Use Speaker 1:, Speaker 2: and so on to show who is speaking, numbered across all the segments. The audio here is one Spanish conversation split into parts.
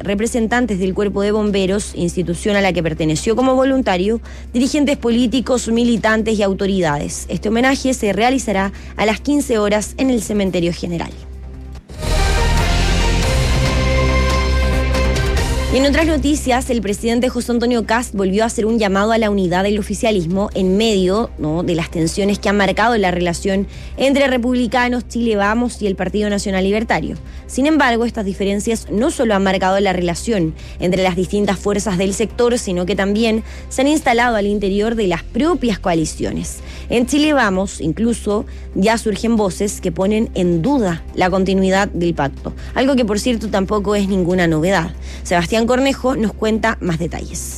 Speaker 1: representantes del Cuerpo de Bomberos, institución a la que perteneció como voluntario, dirigentes políticos, militantes y autoridades. Este homenaje se realizará a las 15 horas en el Cementerio General. Y en otras noticias, el presidente José Antonio Kast volvió a hacer un llamado a la unidad del oficialismo en medio, ¿no?, de las tensiones que han marcado la relación entre republicanos, Chile Vamos y el Partido Nacional Libertario. Sin embargo, estas diferencias no solo han marcado la relación entre las distintas fuerzas del sector, sino que también se han instalado al interior de las propias coaliciones. En Chile Vamos, incluso, ya surgen voces que ponen en duda la continuidad del pacto, algo que por cierto tampoco es ninguna novedad. Sebastián Cornejo nos cuenta más detalles.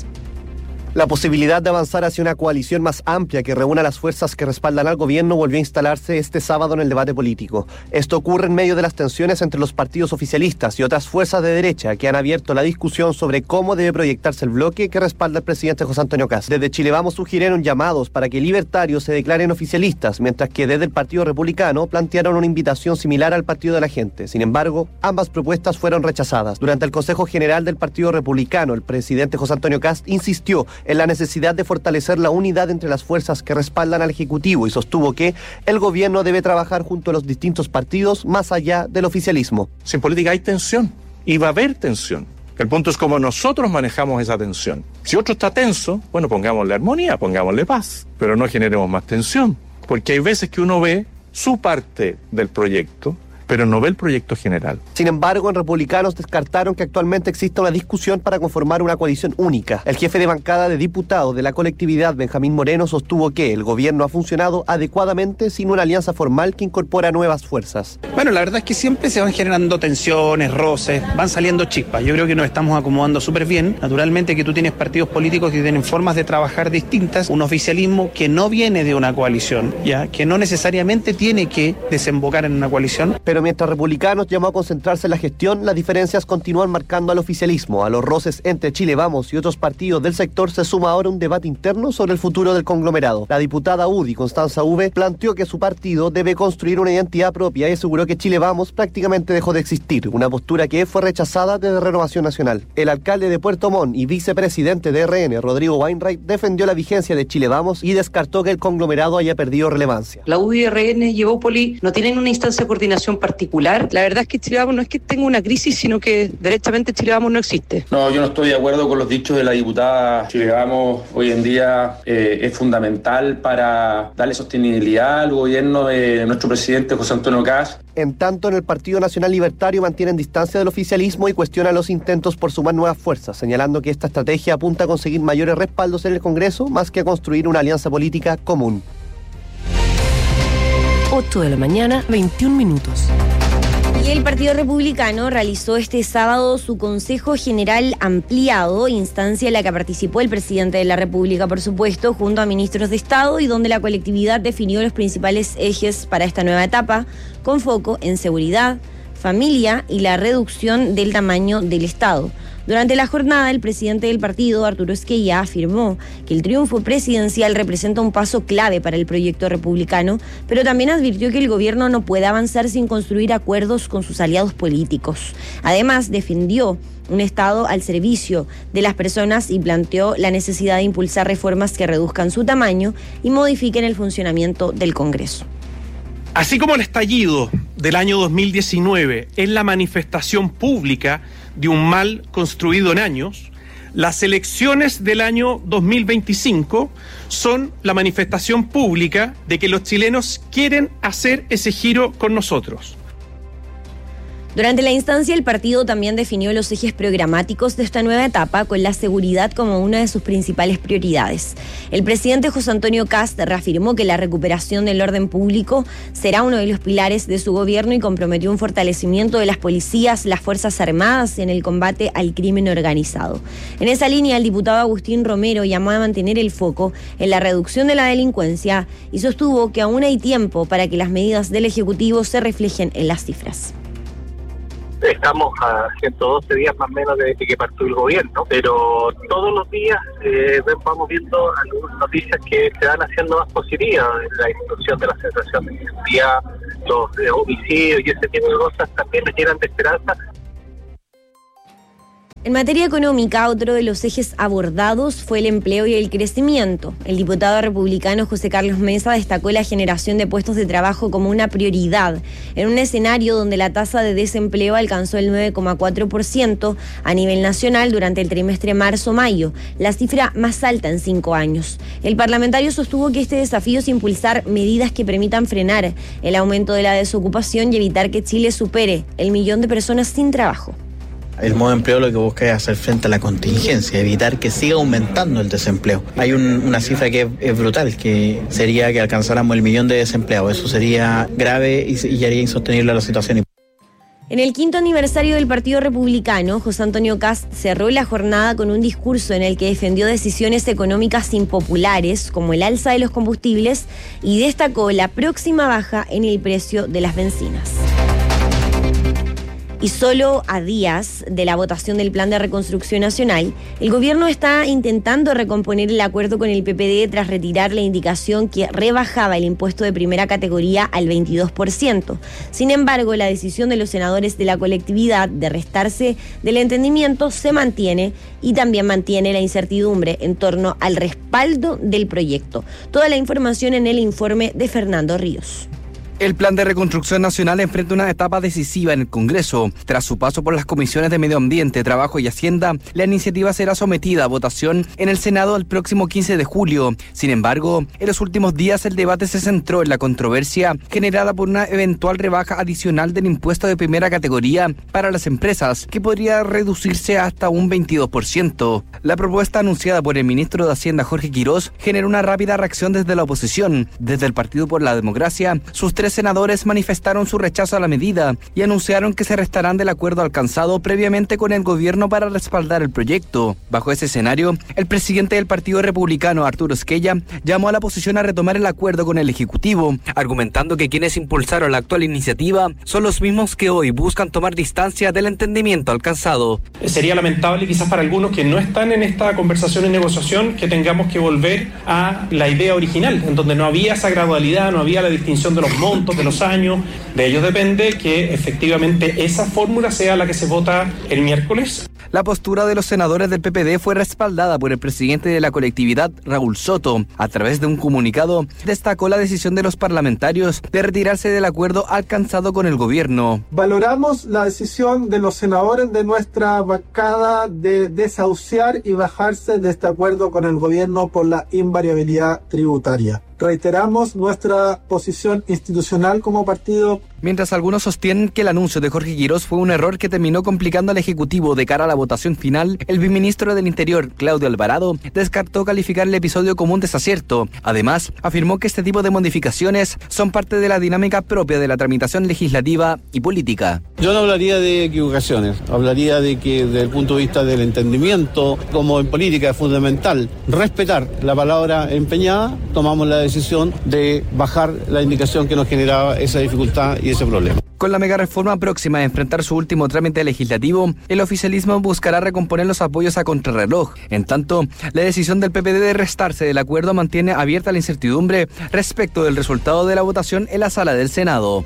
Speaker 2: La posibilidad de avanzar hacia una coalición más amplia que reúna las fuerzas que respaldan al gobierno volvió a instalarse este sábado en el debate político. Esto ocurre en medio de las tensiones entre los partidos oficialistas y otras fuerzas de derecha que han abierto la discusión sobre cómo debe proyectarse el bloque que respalda al presidente José Antonio Kast. Desde Chile Vamos sugirieron llamados para que libertarios se declaren oficialistas, mientras que desde el Partido Republicano plantearon una invitación similar al Partido de la Gente. Sin embargo, ambas propuestas fueron rechazadas. Durante el Consejo General del Partido Republicano, el presidente José Antonio Kast insistió en la necesidad de fortalecer la unidad entre las fuerzas que respaldan al Ejecutivo y sostuvo que el gobierno debe trabajar junto a los distintos partidos más allá del oficialismo.
Speaker 3: Si en política hay tensión, y va a haber tensión. El punto es cómo nosotros manejamos esa tensión. Si otro está tenso, bueno, pongámosle armonía, pongámosle paz, pero no generemos más tensión, porque hay veces que uno ve su parte del proyecto, pero no ve el proyecto general.
Speaker 2: Sin embargo, en Republicanos descartaron que actualmente exista una discusión para conformar una coalición única. El jefe de bancada de diputados de la colectividad, Benjamín Moreno, sostuvo que el gobierno ha funcionado adecuadamente sin una alianza formal que incorpora nuevas fuerzas.
Speaker 4: Bueno, la verdad es que siempre se van generando tensiones, roces, van saliendo chispas. Yo creo que nos estamos acomodando súper bien. Naturalmente que tú tienes partidos políticos que tienen formas de trabajar distintas, un oficialismo que no viene de una coalición, ya que no necesariamente tiene que desembocar en una coalición.
Speaker 2: Pero mientras Republicanos llamó a concentrarse en la gestión, las diferencias continúan marcando al oficialismo. A los roces entre Chile Vamos y otros partidos del sector se suma ahora un debate interno sobre el futuro del conglomerado. La diputada UDI, Constanza V, planteó que su partido debe construir una identidad propia y aseguró que Chile Vamos prácticamente dejó de existir, una postura que fue rechazada desde Renovación Nacional. El alcalde de Puerto Montt y vicepresidente de RN, Rodrigo Wainwright, defendió la vigencia de Chile Vamos y descartó que el conglomerado haya perdido relevancia.
Speaker 5: La UDI, RN y Evópoli no tienen una instancia de coordinación particular. La verdad es que Chile Vamos no es que tenga una crisis, sino que derechamente Chile Vamos no existe.
Speaker 6: No, yo no estoy de acuerdo con los dichos de la diputada. Chile Vamos hoy en día es fundamental para darle sostenibilidad al gobierno de nuestro presidente José Antonio Kast.
Speaker 2: En tanto, en el Partido Nacional Libertario mantienen distancia del oficialismo y cuestionan los intentos por sumar nuevas fuerzas, señalando que esta estrategia apunta a conseguir mayores respaldos en el Congreso más que a construir una alianza política común.
Speaker 7: 8 de la mañana, 21 minutos.
Speaker 1: Y el Partido Republicano realizó este sábado su Consejo General ampliado, instancia en la que participó el presidente de la República, por supuesto, junto a ministros de Estado, y donde la colectividad definió los principales ejes para esta nueva etapa, con foco en seguridad, familia y la reducción del tamaño del Estado. Durante la jornada, el presidente del partido, Arturo Esquella, afirmó que el triunfo presidencial representa un paso clave para el proyecto republicano, pero también advirtió que el gobierno no puede avanzar sin construir acuerdos con sus aliados políticos. Además, defendió un Estado al servicio de las personas y planteó la necesidad de impulsar reformas que reduzcan su tamaño y modifiquen el funcionamiento del Congreso.
Speaker 8: Así como el estallido del año 2019 es la manifestación pública de un mal construido en años, las elecciones del año 2025 son la manifestación pública de que los chilenos quieren hacer ese giro con nosotros.
Speaker 1: Durante la instancia, el partido también definió los ejes programáticos de esta nueva etapa, con la seguridad como una de sus principales prioridades. El presidente José Antonio Kast reafirmó que la recuperación del orden público será uno de los pilares de su gobierno y comprometió un fortalecimiento de las policías, las Fuerzas Armadas en el combate al crimen organizado. En esa línea, el diputado Agustín Romero llamó a mantener el foco en la reducción de la delincuencia y sostuvo que aún hay tiempo para que las medidas del Ejecutivo se reflejen en las cifras.
Speaker 9: Estamos a 112 días más o menos desde que partió el gobierno, pero todos los días vamos viendo algunas noticias que se van haciendo más positivas. La disminución de la sensación de inseguridad, los homicidios y ese tipo de cosas también nos llenan de esperanza.
Speaker 1: En materia económica, otro de los ejes abordados fue el empleo y el crecimiento. El diputado republicano José Carlos Mesa destacó la generación de puestos de trabajo como una prioridad, en un escenario donde la tasa de desempleo alcanzó el 9,4% a nivel nacional durante el trimestre marzo-mayo, la cifra más alta en 5 años. El parlamentario sostuvo que este desafío es impulsar medidas que permitan frenar el aumento de la desocupación y evitar que Chile supere el 1.000.000 de personas sin trabajo.
Speaker 10: El modo de empleo lo que busca es hacer frente a la contingencia, evitar que siga aumentando el desempleo. Hay una cifra que es brutal, que sería que alcanzáramos el 1.000.000 de desempleados. Eso sería grave y haría insostenible la situación.
Speaker 1: En el 5º aniversario del Partido Republicano, José Antonio Kast cerró la jornada con un discurso en el que defendió decisiones económicas impopulares, como el alza de los combustibles, y destacó la próxima baja en el precio de las bencinas. Y solo a días de la votación del Plan de Reconstrucción Nacional, el gobierno está intentando recomponer el acuerdo con el PPD tras retirar la indicación que rebajaba el impuesto de primera categoría al 22%. Sin embargo, la decisión de los senadores de la colectividad de restarse del entendimiento se mantiene y también mantiene la incertidumbre en torno al respaldo del proyecto. Toda la información en el informe de Fernando Ríos.
Speaker 11: El Plan de Reconstrucción Nacional enfrenta una etapa decisiva en el Congreso. Tras su paso por las comisiones de Medio Ambiente, Trabajo y Hacienda, la iniciativa será sometida a votación en el Senado el próximo 15 de julio. Sin embargo, en los últimos días el debate se centró en la controversia generada por una eventual rebaja adicional del impuesto de primera categoría para las empresas, que podría reducirse hasta un 22%. La propuesta anunciada por el ministro de Hacienda, Jorge Quirós, generó una rápida reacción desde la oposición. Desde el Partido por la Democracia, sus 3 senadores manifestaron su rechazo a la medida y anunciaron que se restarán del acuerdo alcanzado previamente con el gobierno para respaldar el proyecto. Bajo ese escenario, el presidente del Partido Republicano, Arturo Esquella, llamó a la oposición a retomar el acuerdo con el Ejecutivo, argumentando que quienes impulsaron la actual iniciativa son los mismos que hoy buscan tomar distancia del entendimiento alcanzado.
Speaker 8: Sería lamentable quizás para algunos que no están en esta conversación y negociación que tengamos que volver a la idea original, en donde no había esa gradualidad, no había la distinción de los montos, de los años. De ellos depende que efectivamente esa fórmula sea la que se vota el miércoles.
Speaker 11: La postura de los senadores del PPD fue respaldada por el presidente de la colectividad, Raúl Soto. A través de un comunicado, destacó la decisión de los parlamentarios de retirarse del acuerdo alcanzado con el gobierno.
Speaker 12: Valoramos la decisión de los senadores de nuestra bancada de desahuciar y bajarse de este acuerdo con el gobierno por la invariabilidad tributaria. Reiteramos nuestra posición institucional como partido.
Speaker 11: Mientras algunos sostienen que el anuncio de Jorge Quirós fue un error que terminó complicando al Ejecutivo de cara a la votación final, el viceministro del Interior, Claudio Alvarado, descartó calificar el episodio como un desacierto. Además, afirmó que este tipo de modificaciones son parte de la dinámica propia de la tramitación legislativa y política.
Speaker 13: Yo no hablaría de equivocaciones, hablaría de que desde el punto de vista del entendimiento, como en política es fundamental respetar la palabra empeñada, tomamos la decisión de bajar la indicación que nos generaba esa dificultad y ese problema.
Speaker 11: Con la mega reforma próxima a enfrentar su último trámite legislativo, el oficialismo buscará recomponer los apoyos a contrarreloj. En tanto, la decisión del PPD de restarse del acuerdo mantiene abierta la incertidumbre respecto del resultado de la votación en la sala del Senado.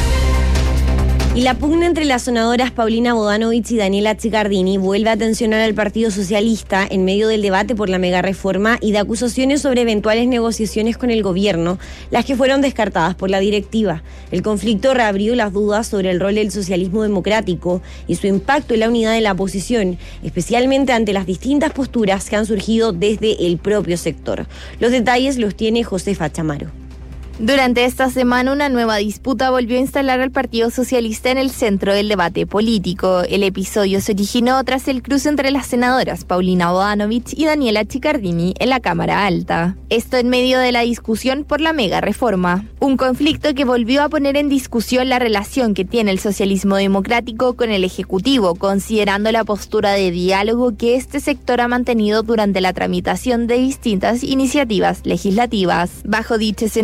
Speaker 1: Y la pugna entre las senadoras Paulina Bodanovich y Daniela Chiccardini vuelve a tensionar al Partido Socialista en medio del debate por la megareforma y de acusaciones sobre eventuales negociaciones con el gobierno, las que fueron descartadas por la directiva. El conflicto reabrió las dudas sobre el rol del socialismo democrático y su impacto en la unidad de la oposición, especialmente ante las distintas posturas que han surgido desde el propio sector. Los detalles los tiene Josefa Chamaro.
Speaker 14: Durante esta semana, una nueva disputa volvió a instalar al Partido Socialista en el centro del debate político. El episodio se originó tras el cruce entre las senadoras Paulina Bodanovich y Daniela Chiccardini en la Cámara Alta. Esto en medio de la discusión por la mega reforma. Un conflicto que volvió a poner en discusión la relación que tiene el socialismo democrático con el Ejecutivo, considerando la postura de diálogo que este sector ha mantenido durante la tramitación de distintas iniciativas legislativas. Bajo dicho escenario, la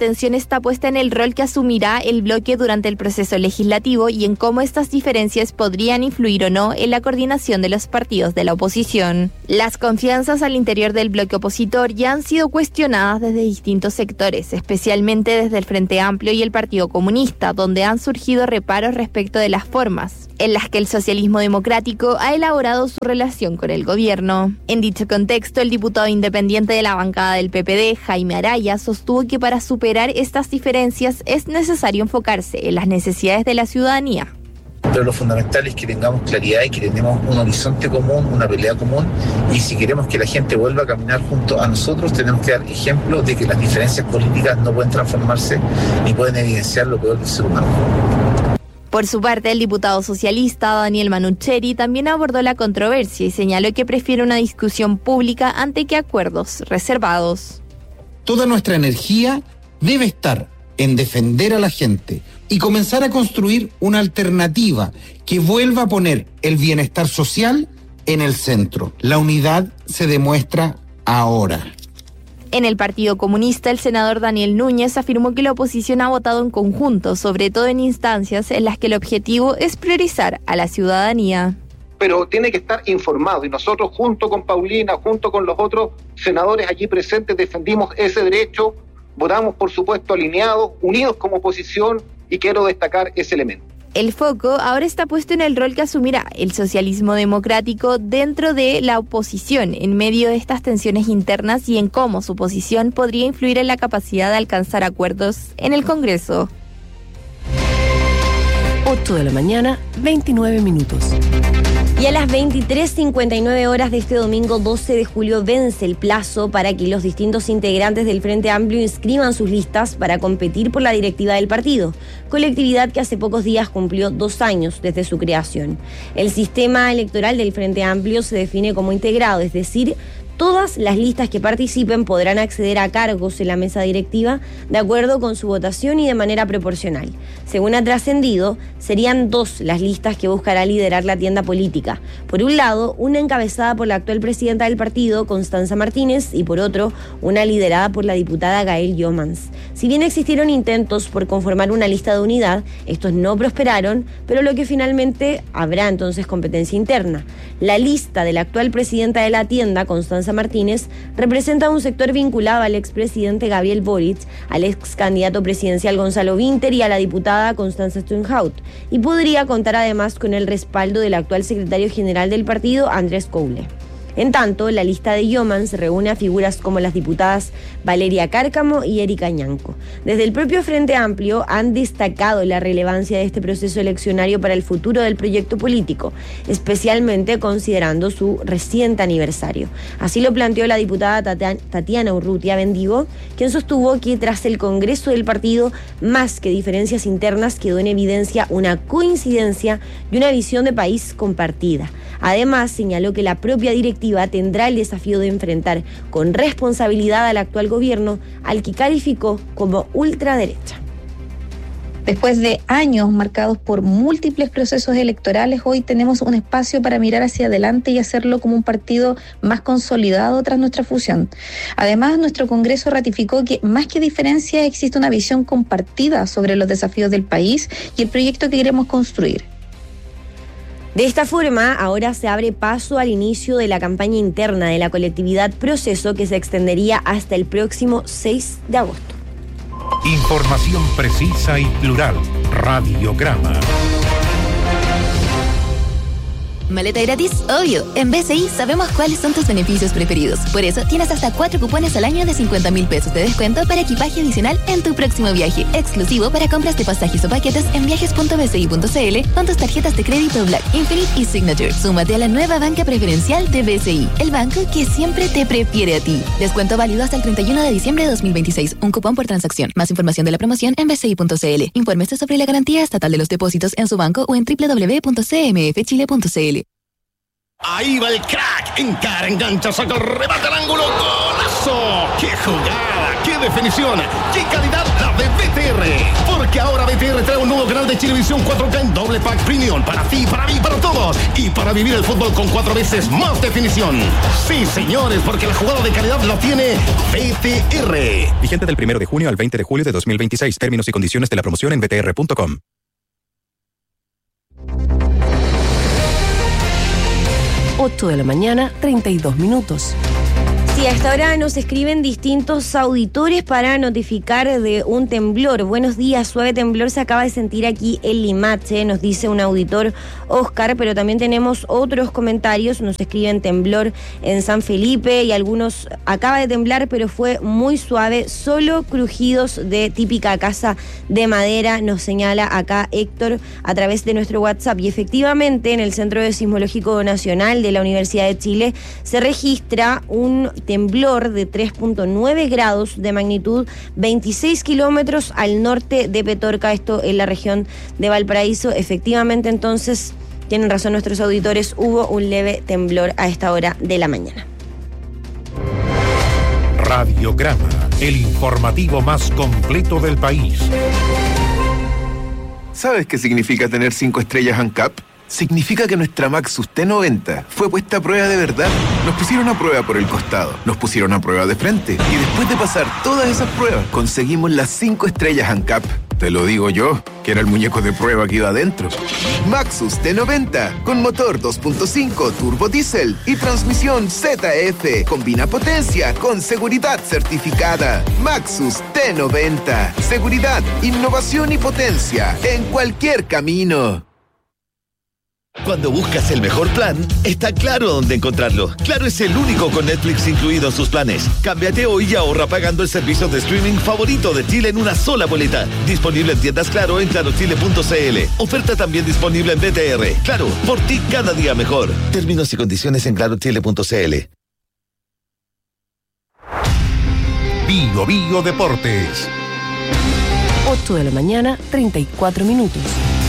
Speaker 14: atención está puesta en el rol que asumirá el bloque durante el proceso legislativo y en cómo estas diferencias podrían influir o no en la coordinación de los partidos de la oposición. Las confianzas al interior del bloque opositor ya han sido cuestionadas desde distintos sectores, especialmente desde el Frente Amplio y el Partido Comunista, donde han surgido reparos respecto de las formas en las que el socialismo democrático ha elaborado su relación con el gobierno. En dicho contexto, el diputado independiente de la bancada del PPD, Jaime Araya, sostuvo que para superar estas diferencias es necesario enfocarse en las necesidades de la ciudadanía.
Speaker 15: Pero lo fundamental es que tengamos claridad y que tengamos un horizonte común, una pelea común, y si queremos que la gente vuelva a caminar junto a nosotros, tenemos que dar ejemplo de que las diferencias políticas no pueden transformarse ni pueden evidenciar lo peor del ser humano.
Speaker 14: Por su parte, el diputado socialista Daniel Manucheri también abordó la controversia y señaló que prefiere una discusión pública antes que acuerdos reservados.
Speaker 16: Toda nuestra energía debe estar en defender a la gente y comenzar a construir una alternativa que vuelva a poner el bienestar social en el centro. La unidad se demuestra ahora.
Speaker 14: En el Partido Comunista, el senador Daniel Núñez afirmó que la oposición ha votado en conjunto, sobre todo en instancias en las que el objetivo es priorizar a la ciudadanía.
Speaker 17: Pero tiene que estar informado y nosotros junto con Paulina, junto con los otros senadores allí presentes defendimos ese derecho, votamos por supuesto alineados, unidos como oposición y quiero destacar ese elemento.
Speaker 14: El foco ahora está puesto en el rol que asumirá el socialismo democrático dentro de la oposición en medio de estas tensiones internas y en cómo su posición podría influir en la capacidad de alcanzar acuerdos en el Congreso.
Speaker 7: 8 de la mañana, 29 minutos.
Speaker 1: Y a las 23:59 horas de este domingo 12 de julio vence el plazo para que los distintos integrantes del Frente Amplio inscriban sus listas para competir por la directiva del partido, colectividad que hace pocos días cumplió 2 años desde su creación. El sistema electoral del Frente Amplio se define como integrado, es decir, todas las listas que participen podrán acceder a cargos en la mesa directiva de acuerdo con su votación y de manera proporcional. Según ha trascendido, serían 2 las listas que buscará liderar la tienda política. Por un lado, una encabezada por la actual presidenta del partido, Constanza Martínez, y por otro, una liderada por la diputada Gael Youmans. Si bien existieron intentos por conformar una lista de unidad, estos no prosperaron, pero lo que finalmente habrá entonces competencia interna. La lista de la actual presidenta de la tienda, Constanza Martínez, representa un sector vinculado al expresidente Gabriel Boric, al ex candidato presidencial Gonzalo Vinter y a la diputada Constanza Steinhaut, y podría contar además con el respaldo del actual secretario general del partido, Andrés Coule. En tanto, la lista de Youmans reúne a figuras como las diputadas Valeria Cárcamo y Erika Ñanco. Desde el propio Frente Amplio han destacado la relevancia de este proceso eleccionario para el futuro del proyecto político, especialmente considerando su reciente aniversario. Así lo planteó la diputada Tatiana Urrutia Bendigo, quien sostuvo que tras el Congreso del partido, más que diferencias internas, quedó en evidencia una coincidencia y una visión de país compartida. Además, señaló que la propia directiva tendrá el desafío de enfrentar con responsabilidad al actual gobierno, al que calificó como ultraderecha.
Speaker 18: Después de años marcados por múltiples procesos electorales, hoy tenemos un espacio para mirar hacia adelante y hacerlo como un partido más consolidado tras nuestra fusión. Además, nuestro Congreso ratificó que más que diferencias existe una visión compartida sobre los desafíos del país y el proyecto que queremos construir.
Speaker 1: De esta forma, ahora se abre paso al inicio de la campaña interna de la colectividad, proceso que se extendería hasta el próximo 6 de agosto.
Speaker 19: Información precisa y plural. Radiograma.
Speaker 20: Maleta gratis, obvio. En BCI sabemos cuáles son tus beneficios preferidos. Por eso tienes hasta 4 cupones al año de 50.000 pesos de descuento para equipaje adicional en tu próximo viaje. Exclusivo para compras de pasajes o paquetes en viajes.bci.cl con tus tarjetas de crédito Black, Infinite y Signature. Súmate a la nueva banca preferencial de BCI, el banco que siempre te prefiere a ti. Descuento válido hasta el 31 de diciembre de 2026. Un cupón por transacción. Más información de la promoción en bci.cl. Infórmese sobre la garantía estatal de los depósitos en su banco o en www.cmfchile.cl.
Speaker 21: Ahí va el crack, encara, engancha, saca el remate al ángulo, ¡golazo! ¡Qué jugada! ¡Qué definición! ¡Qué calidad la de BTR! Porque ahora BTR trae un nuevo canal de Chilevisión 4K en doble pack premium para ti, para mí, para todos y para vivir el fútbol con 4 veces más definición. Sí, señores, porque la jugada de calidad la tiene BTR.
Speaker 22: Vigente del 1 de junio al 20 de julio de 2026. Términos y condiciones de la promoción en btr.com.
Speaker 7: 8 de la mañana, 32 minutos.
Speaker 1: Sí, a esta hora nos escriben distintos auditores para notificar de un temblor. Buenos días, suave temblor se acaba de sentir aquí en Limache, nos dice un auditor Oscar, pero también tenemos otros comentarios. Nos escriben temblor en San Felipe y algunos acaba de temblar, pero fue muy suave, solo crujidos de típica casa de madera, nos señala acá Héctor a través de nuestro WhatsApp. Y efectivamente, en el Centro Sismológico Nacional de la Universidad de Chile se registra un temblor de 3.9 grados de magnitud, 26 kilómetros al norte de Petorca, esto en la región de Valparaíso. Efectivamente, entonces, tienen razón nuestros auditores, hubo un leve temblor a esta hora de la mañana.
Speaker 19: Radiograma, el informativo más completo del país.
Speaker 23: ¿Sabes qué significa tener 5 estrellas ANCAP? Significa que nuestra Maxus T90 fue puesta a prueba de verdad. Nos pusieron a prueba por el costado, nos pusieron a prueba de frente y después de pasar todas esas pruebas conseguimos las 5 estrellas ANCAP. Te lo digo yo, que era el muñeco de prueba que iba adentro. Maxus T90 con motor 2.5 turbo diésel y transmisión ZF. Combina potencia con seguridad certificada. Maxus T90. Seguridad, innovación y potencia en cualquier camino.
Speaker 24: Cuando buscas el mejor plan, está Claro dónde encontrarlo. Claro es el único con Netflix incluido en sus planes. Cámbiate hoy y ahorra pagando el servicio de streaming favorito de Chile en una sola boleta. Disponible en tiendas Claro en clarochile.cl. Oferta también disponible en BTR. Claro, por ti cada día mejor. Términos y condiciones en clarochile.cl.
Speaker 19: Bio Bio Deportes.
Speaker 7: 8 de la mañana, 34 minutos.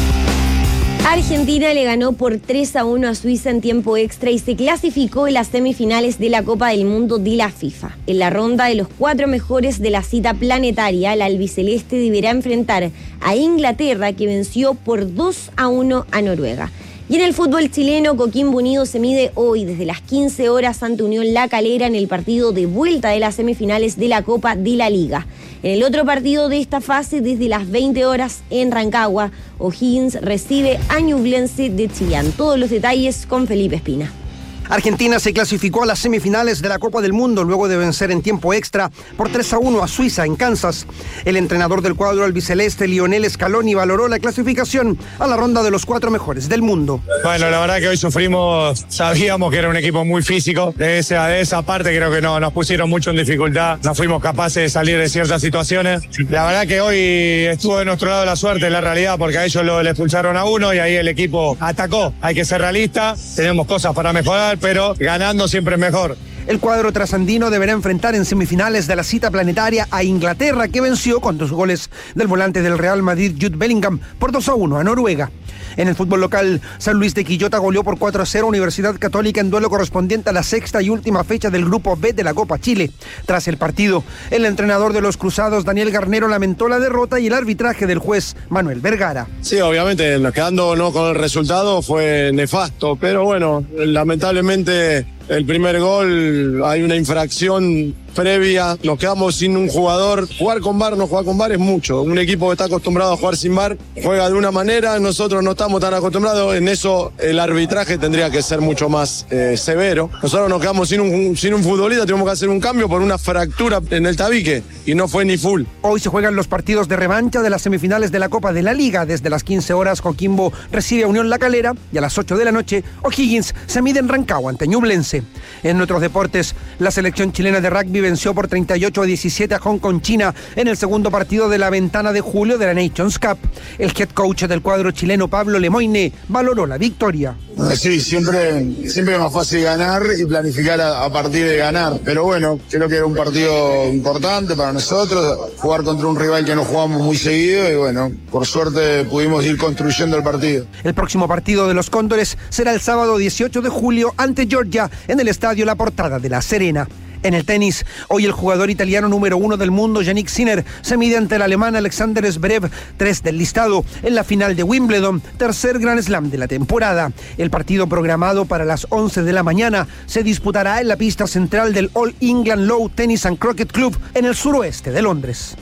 Speaker 1: Argentina le ganó por 3-1 a Suiza en tiempo extra y se clasificó en las semifinales de la Copa del Mundo de la FIFA. En la ronda de los 4 mejores de la cita planetaria, la albiceleste deberá enfrentar a Inglaterra, que venció por 2-1 a Noruega. Y en el fútbol chileno, Coquimbo Unido se mide hoy desde las 15 horas ante Unión La Calera en el partido de vuelta de las semifinales de la Copa de la Liga. En el otro partido de esta fase, desde las 20 horas en Rancagua, O'Higgins recibe a Ñublense de Chillán. Todos los detalles con Felipe Espina.
Speaker 25: Argentina se clasificó a las semifinales de la Copa del Mundo luego de vencer en tiempo extra por 3-1 a Suiza en Kansas. El entrenador del cuadro albiceleste, Lionel Scaloni, valoró la clasificación a la ronda de los 4 mejores del mundo.
Speaker 26: Bueno, la verdad que hoy sufrimos, sabíamos que era un equipo muy físico. De esa parte creo que no, nos pusieron mucho en dificultad. No fuimos capaces de salir de ciertas situaciones. La verdad que hoy estuvo de nuestro lado la suerte, la realidad, porque a ellos le expulsaron a uno y ahí el equipo atacó. Hay que ser realista, tenemos cosas para mejorar, pero ganando siempre es mejor.
Speaker 25: El cuadro trasandino deberá enfrentar en semifinales de la cita planetaria a Inglaterra, que venció con 2 goles del volante del Real Madrid, Jude Bellingham, por 2-1 a Noruega. En el fútbol local, San Luis de Quillota goleó por 4-0 a Universidad Católica en duelo correspondiente a la 6ª y última fecha del Grupo B de la Copa Chile. Tras el partido, el entrenador de los Cruzados, Daniel Garnero, lamentó la derrota y el arbitraje del juez Manuel Vergara.
Speaker 26: Sí, obviamente, quedándonos con el resultado fue nefasto, pero bueno, lamentablemente el primer gol hay una infracción previa, nos quedamos sin un jugador. Jugar con VAR, no jugar con VAR es mucho. Un equipo que está acostumbrado a jugar sin VAR juega de una manera, nosotros no estamos tan acostumbrados. En eso el arbitraje tendría que ser mucho más severo. Nosotros nos quedamos sin un futbolista, tuvimos que hacer un cambio por una fractura en el tabique y no fue ni full.
Speaker 25: Hoy se juegan los partidos de revancha de las semifinales de la Copa de la Liga. Desde las 15 horas Coquimbo recibe a Unión La Calera y a las 8 de la noche O'Higgins se mide en Rancagua ante Ñublense. En otros deportes, la selección chilena de rugby venció por 38-17 a Hong Kong, China, en el segundo partido de la ventana de julio de la Nations Cup. El head coach del cuadro chileno, Pablo Lemoine, valoró la victoria.
Speaker 26: Sí, siempre es más fácil ganar y planificar a partir de ganar. Pero bueno, creo que era un partido importante para nosotros, jugar contra un rival que no jugamos muy seguido y bueno, por suerte pudimos ir construyendo el partido.
Speaker 25: El próximo partido de los Cóndores será el sábado 18 de julio ante Georgia en el estadio La Portada de La Serena. En el tenis, hoy el jugador italiano número 1 del mundo, Jannik Sinner, se mide ante el alemán Alexander Zverev, 3 del listado, en la final de Wimbledon, tercer Grand Slam de la temporada. El partido programado para las 11 de la mañana se disputará en la pista central del All England Lawn Tennis and Croquet Club en el suroeste de Londres.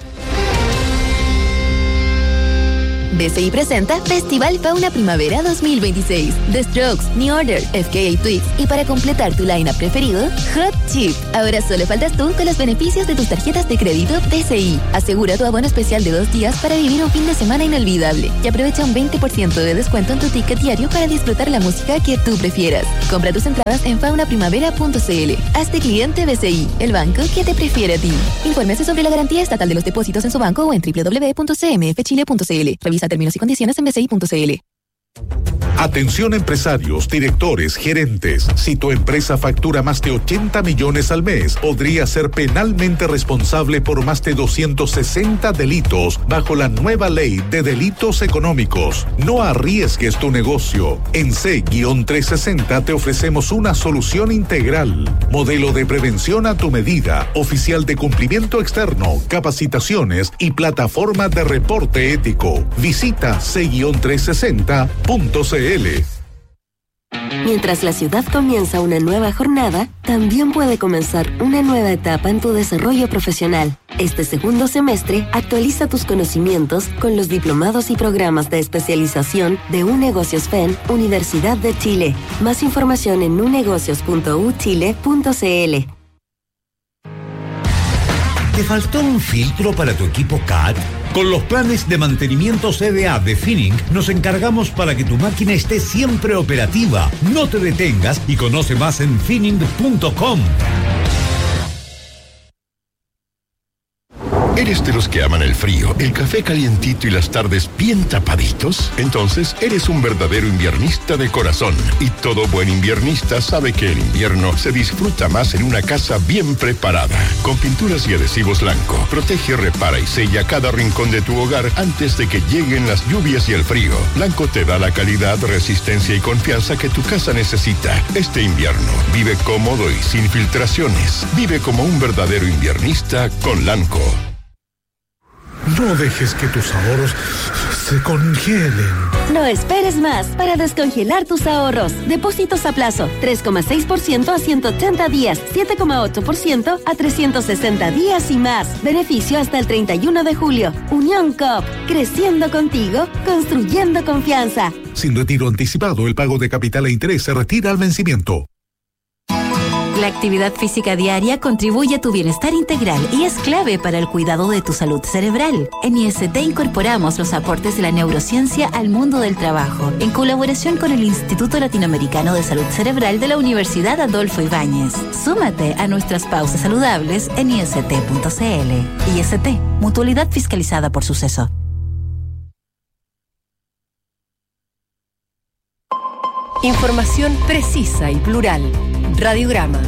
Speaker 20: BCI presenta Festival Fauna Primavera 2026. The Strokes, New Order, FKA Twigs y para completar tu line-up preferido, Hot Chip. Ahora solo faltas tú con los beneficios de tus tarjetas de crédito BCI. Asegura tu abono especial de 2 días para vivir un fin de semana inolvidable y aprovecha un 20% de descuento en tu ticket diario para disfrutar la música que tú prefieras. Compra tus entradas en faunaprimavera.cl. Hazte cliente BCI, el banco que te prefiere a ti. Infórmese sobre la garantía estatal de los depósitos en su banco o en www.cmfchile.cl. Revisa términos y condiciones en bci.cl.
Speaker 19: Atención empresarios, directores, gerentes. Si tu empresa factura más de 80 millones al mes, podría ser penalmente responsable por más de 260 delitos bajo la nueva ley de delitos económicos. No arriesgues tu negocio. En C-360 te ofrecemos una solución integral. Modelo de prevención a tu medida, oficial de cumplimiento externo, capacitaciones y plataforma de reporte ético. Visita C-360.cl.
Speaker 2: Mientras la ciudad comienza una nueva jornada, también puede comenzar una nueva etapa en tu desarrollo profesional. Este segundo semestre, actualiza tus conocimientos con los diplomados y programas de especialización de UNegocios FEN, Universidad de Chile. Más información en unegocios.uchile.cl.
Speaker 3: ¿Te faltó un filtro para tu equipo CAT? Con los planes de mantenimiento CDA de Finning nos encargamos para que tu máquina esté siempre operativa. No te detengas y conoce más en finning.com.
Speaker 4: ¿Eres de los que aman el frío, el café calientito y las tardes bien tapaditos? Entonces, eres un verdadero inviernista de corazón. Y todo buen inviernista sabe que el invierno se disfruta más en una casa bien preparada. Con pinturas y adhesivos Lanco, protege, repara y sella cada rincón de tu hogar antes de que lleguen las lluvias y el frío. Lanco te da la calidad, resistencia y confianza que tu casa necesita. Este invierno, vive cómodo y sin filtraciones. Vive como un verdadero inviernista con Lanco.
Speaker 19: No dejes que tus ahorros se congelen.
Speaker 2: No esperes más para descongelar tus ahorros. Depósitos a plazo, 3,6% a 180 días, 7,8% a 360 días y más. Beneficio hasta el 31 de julio. Unión Coop, creciendo contigo, construyendo confianza.
Speaker 19: Sin retiro anticipado, el pago de capital e interés se retira al vencimiento.
Speaker 5: La actividad física diaria contribuye a tu bienestar integral y es clave para el cuidado de tu salud cerebral. En IST incorporamos los aportes de la neurociencia al mundo del trabajo, en colaboración con el Instituto Latinoamericano de Salud Cerebral de la Universidad Adolfo Ibáñez. Súmate a nuestras pausas saludables en ist.cl. IST, mutualidad fiscalizada por Suceso.
Speaker 7: Información precisa y plural. Radiograma.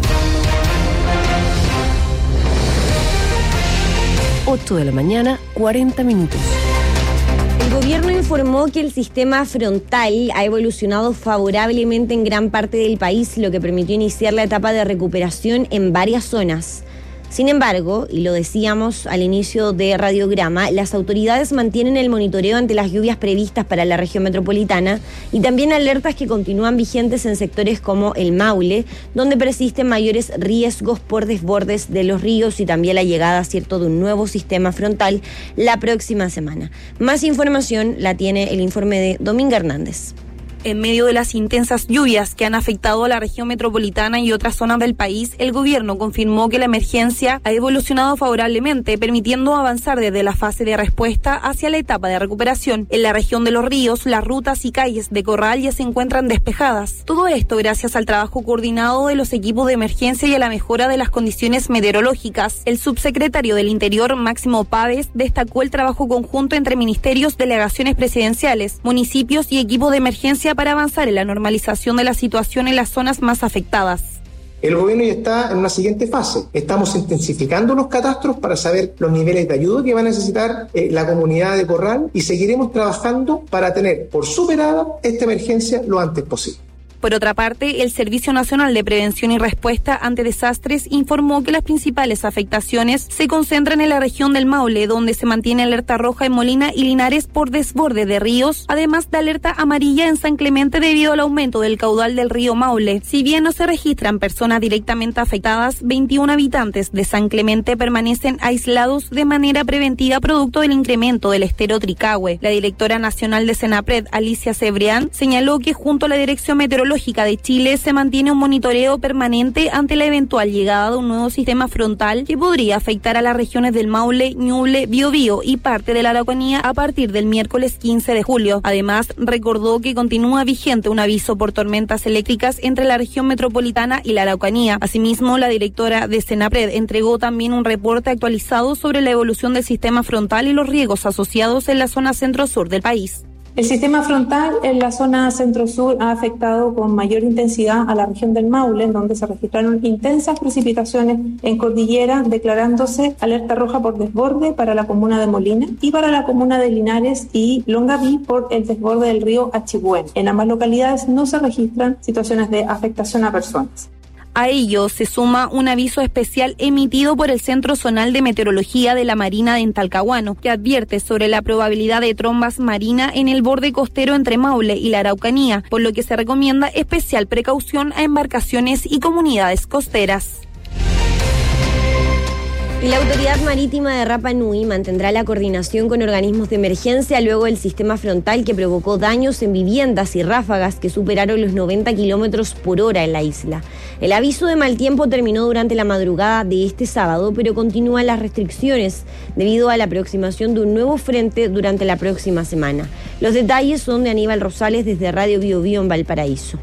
Speaker 7: 8 de la mañana, 40 minutos.
Speaker 1: El gobierno informó que el sistema frontal ha evolucionado favorablemente en gran parte del país, lo que permitió iniciar la etapa de recuperación en varias zonas. Sin embargo, y lo decíamos al inicio de Radiograma, las autoridades mantienen el monitoreo ante las lluvias previstas para la región metropolitana y también alertas que continúan vigentes en sectores como el Maule, donde persisten mayores riesgos por desbordes de los ríos y también la llegada, ¿cierto?, de un nuevo sistema frontal la próxima semana. Más información la tiene el informe de Dominga Hernández.
Speaker 6: En medio de las intensas lluvias que han afectado a la región metropolitana y otras zonas del país, el gobierno confirmó que la emergencia ha evolucionado favorablemente, permitiendo avanzar desde la fase de respuesta hacia la etapa de recuperación. En la región de Los Ríos, las rutas y calles de Corral ya se encuentran despejadas. Todo esto gracias al trabajo coordinado de los equipos de emergencia y a la mejora de las condiciones meteorológicas. El subsecretario del Interior, Máximo Páez, destacó el trabajo conjunto entre ministerios, delegaciones presidenciales, municipios y equipos de emergencia para avanzar en la normalización de la situación en las zonas más afectadas.
Speaker 8: El gobierno ya está en una siguiente fase. Estamos intensificando los catastros para saber los niveles de ayuda que va a necesitar la comunidad de Corral y seguiremos trabajando para tener por superada esta emergencia lo antes posible.
Speaker 6: Por otra parte, el Servicio Nacional de Prevención y Respuesta ante Desastres informó que las principales afectaciones se concentran en la región del Maule, donde se mantiene alerta roja en Molina y Linares por desborde de ríos, además de alerta amarilla en San Clemente debido al aumento del caudal del río Maule. Si bien no se registran personas directamente afectadas, 21 habitantes de San Clemente permanecen aislados de manera preventiva producto del incremento del estero Tricahue. La directora nacional de Senapred, Alicia Cebrián, señaló que junto a la Dirección Meteorológica de Chile se mantiene un monitoreo permanente ante la eventual llegada de un nuevo sistema frontal que podría afectar a las regiones del Maule, Ñuble, Biobío y parte de la Araucanía a partir del miércoles 15 de julio. Además, recordó que continúa vigente un aviso por tormentas eléctricas entre la región metropolitana y la Araucanía. Asimismo, la directora de Senapred entregó también un reporte actualizado sobre la evolución del sistema frontal y los riesgos asociados en la zona centro-sur del país.
Speaker 9: El sistema frontal en la zona centro-sur ha afectado con mayor intensidad a la región del Maule, en donde se registraron intensas precipitaciones en cordillera, declarándose alerta roja por desborde para la comuna de Molina y para la comuna de Linares y Longaví por el desborde del río Achigüen. En ambas localidades no se registran situaciones de afectación a personas.
Speaker 6: A ello se suma un aviso especial emitido por el Centro Zonal de Meteorología de la Marina en Talcahuano, que advierte sobre la probabilidad de trombas marina en el borde costero entre Maule y la Araucanía, por lo que se recomienda especial precaución a embarcaciones y comunidades costeras.
Speaker 1: Y la Autoridad Marítima de Rapa Nui mantendrá la coordinación con organismos de emergencia luego del sistema frontal que provocó daños en viviendas y ráfagas que superaron los 90 kilómetros por hora en la isla. El aviso de mal tiempo terminó durante la madrugada de este sábado, pero continúan las restricciones debido a la aproximación de un nuevo frente durante la próxima semana. Los detalles son de Aníbal Rosales desde Radio Biobío en Valparaíso.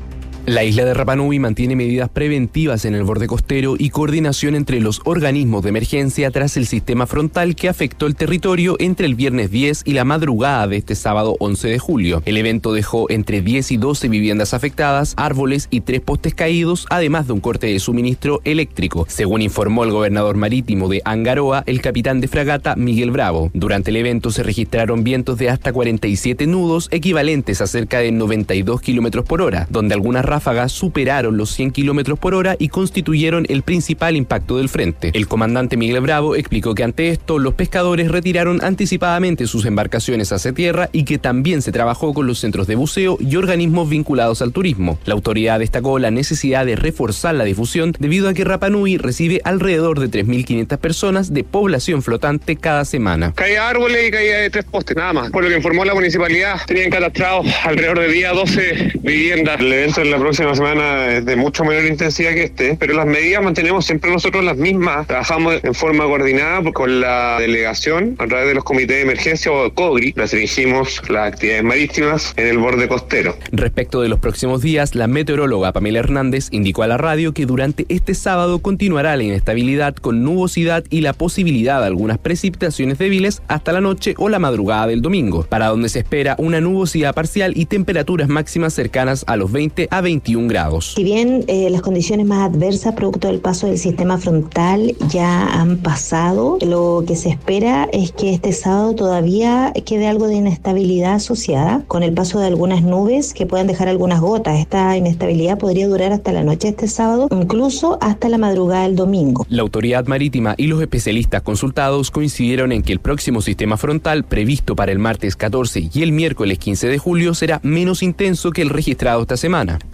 Speaker 10: La isla de Rapa Nui mantiene medidas preventivas en el borde costero y coordinación entre los organismos de emergencia tras el sistema frontal que afectó el territorio entre el viernes 10 y la madrugada de este sábado 11 de julio. El evento dejó entre 10 y 12 viviendas afectadas, árboles y 3 postes caídos, además de un corte de suministro eléctrico, según informó el gobernador marítimo de Angaroa, el capitán de fragata Miguel Bravo. Durante el evento se registraron vientos de hasta 47 nudos, equivalentes a cerca de 92 kilómetros por hora, donde algunas ráfagas superaron los 100 kilómetros por hora y constituyeron el principal impacto del frente. El comandante Miguel Bravo explicó que ante esto los pescadores retiraron anticipadamente sus embarcaciones hacia tierra y que también se trabajó con los centros de buceo y organismos vinculados al turismo. La autoridad destacó la necesidad de reforzar la difusión debido a que Rapa Nui recibe alrededor de 3.500 personas de población flotante cada semana.
Speaker 12: Caía árboles y caía de 3 postes, nada más. Por lo que informó la municipalidad, tenían catastrados alrededor de día 12 viviendas. El evento en la próxima semana es de mucho menor intensidad que este, pero las medidas mantenemos siempre nosotros las mismas. Trabajamos en forma coordinada con la delegación a través de los comités de emergencia o COGRI. Restringimos las actividades marítimas en el borde costero.
Speaker 10: Respecto de los próximos días, la meteoróloga Pamela Hernández indicó a la radio que durante este sábado continuará la inestabilidad con nubosidad y la posibilidad de algunas precipitaciones débiles hasta la noche o la madrugada del domingo, para donde se espera una nubosidad parcial y temperaturas máximas cercanas a los 20 a 21 grados.
Speaker 13: Si bien las condiciones más adversas producto del paso del sistema frontal ya han pasado, lo que se espera es que este sábado todavía quede algo de inestabilidad asociada con el paso de algunas nubes que puedan dejar algunas gotas. Esta inestabilidad podría durar hasta la noche de este sábado, incluso hasta la madrugada del domingo.
Speaker 10: La autoridad marítima y los especialistas consultados coincidieron en que el próximo sistema frontal previsto para el martes 14 y el miércoles 15 de julio será menos intenso que el registrado esta semana.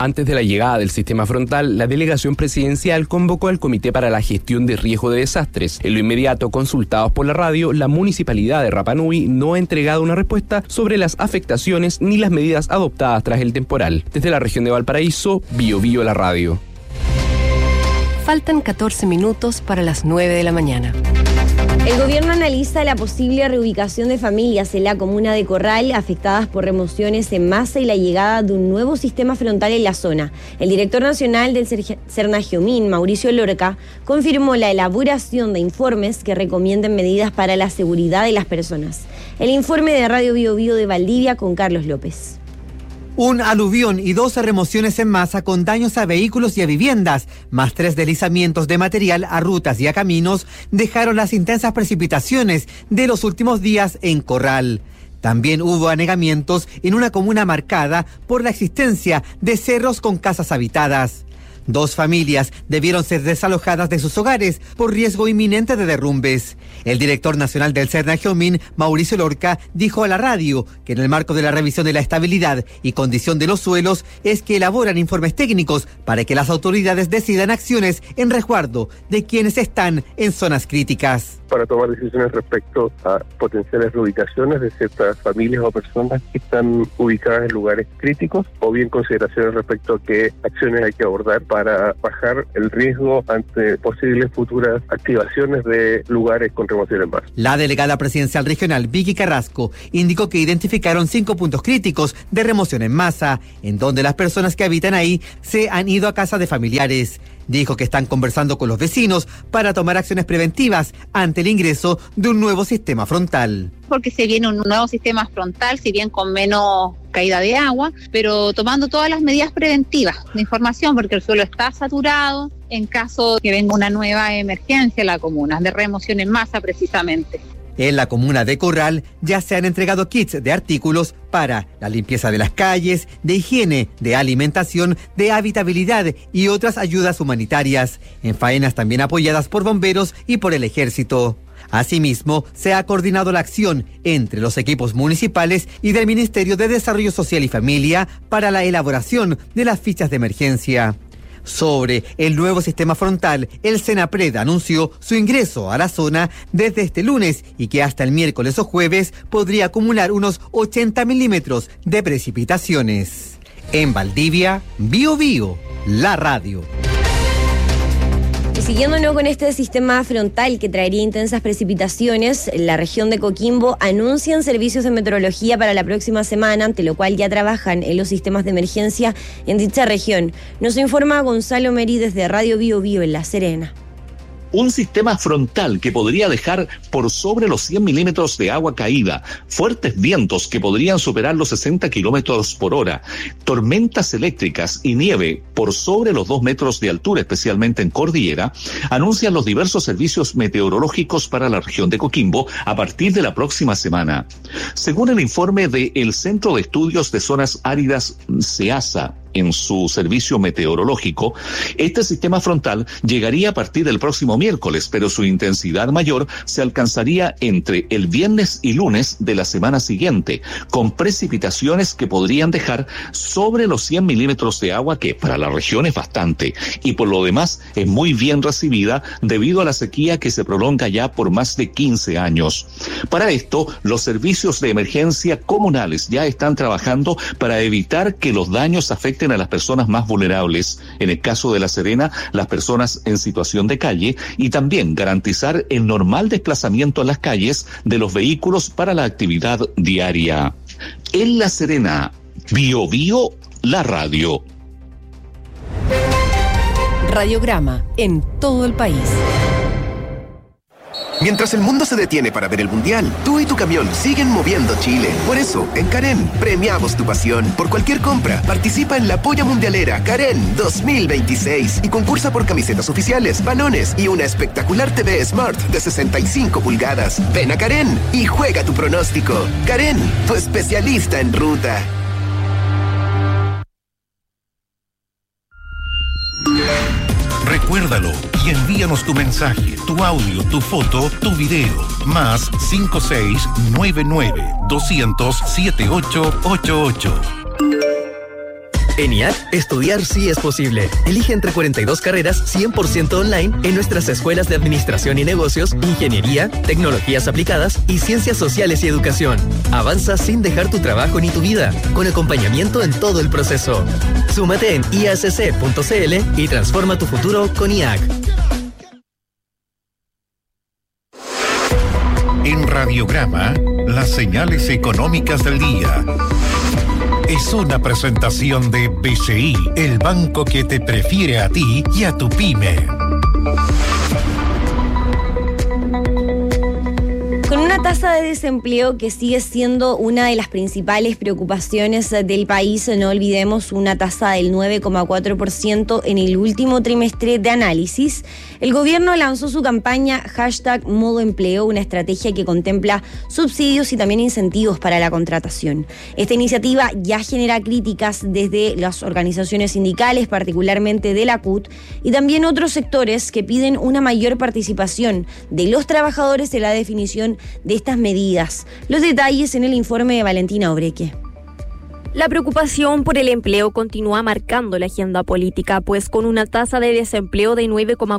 Speaker 10: Antes de la llegada del sistema frontal, la delegación presidencial convocó al Comité para la Gestión de Riesgo de Desastres. En lo inmediato, consultados por la radio, la municipalidad de Rapa Nui no ha entregado una respuesta sobre las afectaciones ni las medidas adoptadas tras el temporal. Desde la región de Valparaíso, Bio Bio la radio.
Speaker 7: Faltan 14 minutos para las 9 de la mañana.
Speaker 1: El gobierno analiza la posible reubicación de familias en la comuna de Corral afectadas por remociones en masa y la llegada de un nuevo sistema frontal en la zona. El director nacional del Cernagiomín, Mauricio Lorca, confirmó la elaboración de informes que recomienden medidas para la seguridad de las personas. El informe de Radio Bio Bio de Valdivia con Carlos López.
Speaker 11: Un aluvión y 12 remociones en masa con daños a vehículos y a viviendas, más 3 deslizamientos de material a rutas y a caminos, dejaron las intensas precipitaciones de los últimos días en Corral. También hubo anegamientos en una comuna marcada por la existencia de cerros con casas habitadas. 2 familias debieron ser desalojadas de sus hogares por riesgo inminente de derrumbes. El director nacional del Cernagiomín, Mauricio Lorca, dijo a la radio que en el marco de la revisión de la estabilidad y condición de los suelos es que elaboran informes técnicos para que las autoridades decidan acciones en resguardo de quienes están en zonas críticas.
Speaker 14: Para tomar decisiones respecto a potenciales reubicaciones de ciertas familias o personas que están ubicadas en lugares críticos, o bien consideraciones respecto a qué acciones hay que abordar para bajar el riesgo ante posibles futuras activaciones de lugares con remoción en masa.
Speaker 11: La delegada presidencial regional, Vicky Carrasco, indicó que identificaron 5 puntos críticos de remoción en masa, en donde las personas que habitan ahí se han ido a casa de familiares. Dijo que están conversando con los vecinos para tomar acciones preventivas ante el ingreso de un nuevo sistema frontal.
Speaker 15: Porque se viene un nuevo sistema frontal, si bien con menos caída de agua, pero tomando todas las medidas preventivas de información, porque el suelo está saturado en caso que venga una nueva emergencia en la comuna, de remoción en masa precisamente.
Speaker 11: En la comuna de Corral ya se han entregado kits de artículos para la limpieza de las calles, de higiene, de alimentación, de habitabilidad y otras ayudas humanitarias, en faenas también apoyadas por bomberos y por el ejército. Asimismo, se ha coordinado la acción entre los equipos municipales y del Ministerio de Desarrollo Social y Familia para la elaboración de las fichas de emergencia. Sobre el nuevo sistema frontal, el Senapred anunció su ingreso a la zona desde este lunes y que hasta el miércoles o jueves podría acumular unos 80 milímetros de precipitaciones. En Valdivia, Bio Bio, la radio.
Speaker 1: Y siguiéndonos con este sistema frontal que traería intensas precipitaciones, la región de Coquimbo anuncian servicios de meteorología para la próxima semana, ante lo cual ya trabajan en los sistemas de emergencia en dicha región. Nos informa Gonzalo Meri desde Radio Bio Bio en La Serena.
Speaker 16: Un sistema frontal que podría dejar por sobre los 100 milímetros de agua caída, fuertes vientos que podrían superar los 60 kilómetros por hora, tormentas eléctricas y nieve por sobre los 2 metros de altura, especialmente en cordillera, anuncian los diversos servicios meteorológicos para la región de Coquimbo a partir de la próxima semana. Según el informe del Centro de Estudios de Zonas Áridas, CEASA, en su servicio meteorológico, este sistema frontal llegaría a partir del próximo miércoles, pero su intensidad mayor se alcanzaría entre el viernes y lunes de la semana siguiente, con precipitaciones que podrían dejar sobre los 100 milímetros de agua, que para la región es bastante, y por lo demás es muy bien recibida debido a la sequía que se prolonga ya por más de 15 años. Para esto, los servicios de emergencia comunales ya están trabajando para evitar que los daños afecten a las personas más vulnerables, en el caso de La Serena, las personas en situación de calle, y también garantizar el normal desplazamiento en las calles de los vehículos para la actividad diaria. En La Serena, Bio Bio, la radio.
Speaker 7: Radiograma en todo el país.
Speaker 21: Mientras el mundo se detiene para ver el Mundial, tú y tu camión siguen moviendo Chile. Por eso, en Karen, premiamos tu pasión. Por cualquier compra, participa en la Polla Mundialera Karen 2026 y concursa por camisetas oficiales, balones y una espectacular TV Smart de 65 pulgadas. Ven a Karen y juega tu pronóstico. Karen, tu especialista en ruta.
Speaker 19: Recuérdalo y envíanos tu mensaje, tu audio, tu foto, tu video. Más 5699 200 7888.
Speaker 17: En IAC, estudiar sí es posible. Elige entre 42 carreras 100% online en nuestras escuelas de Administración y Negocios, Ingeniería, Tecnologías Aplicadas y Ciencias Sociales y Educación. Avanza sin dejar tu trabajo ni tu vida, con acompañamiento en todo el proceso. Súmate en iacc.cl y transforma tu futuro con IAC.
Speaker 19: En Radiograma, las señales económicas del día. Es una presentación de BCI, el banco que te prefiere a ti y a tu pyme.
Speaker 1: Con una tasa de desempleo que sigue siendo una de las principales preocupaciones del país, no olvidemos una tasa del 9,4% en el último trimestre de análisis, el gobierno lanzó su campaña #ModoEmpleo, una estrategia que contempla subsidios y también incentivos para la contratación. Esta iniciativa ya genera críticas desde las organizaciones sindicales, particularmente de la CUT, y también otros sectores que piden una mayor participación de los trabajadores en la definición de estas medidas. Los detalles en el informe de Valentina Obreque.
Speaker 18: La preocupación por el empleo continúa marcando la agenda política, pues con una tasa de desempleo de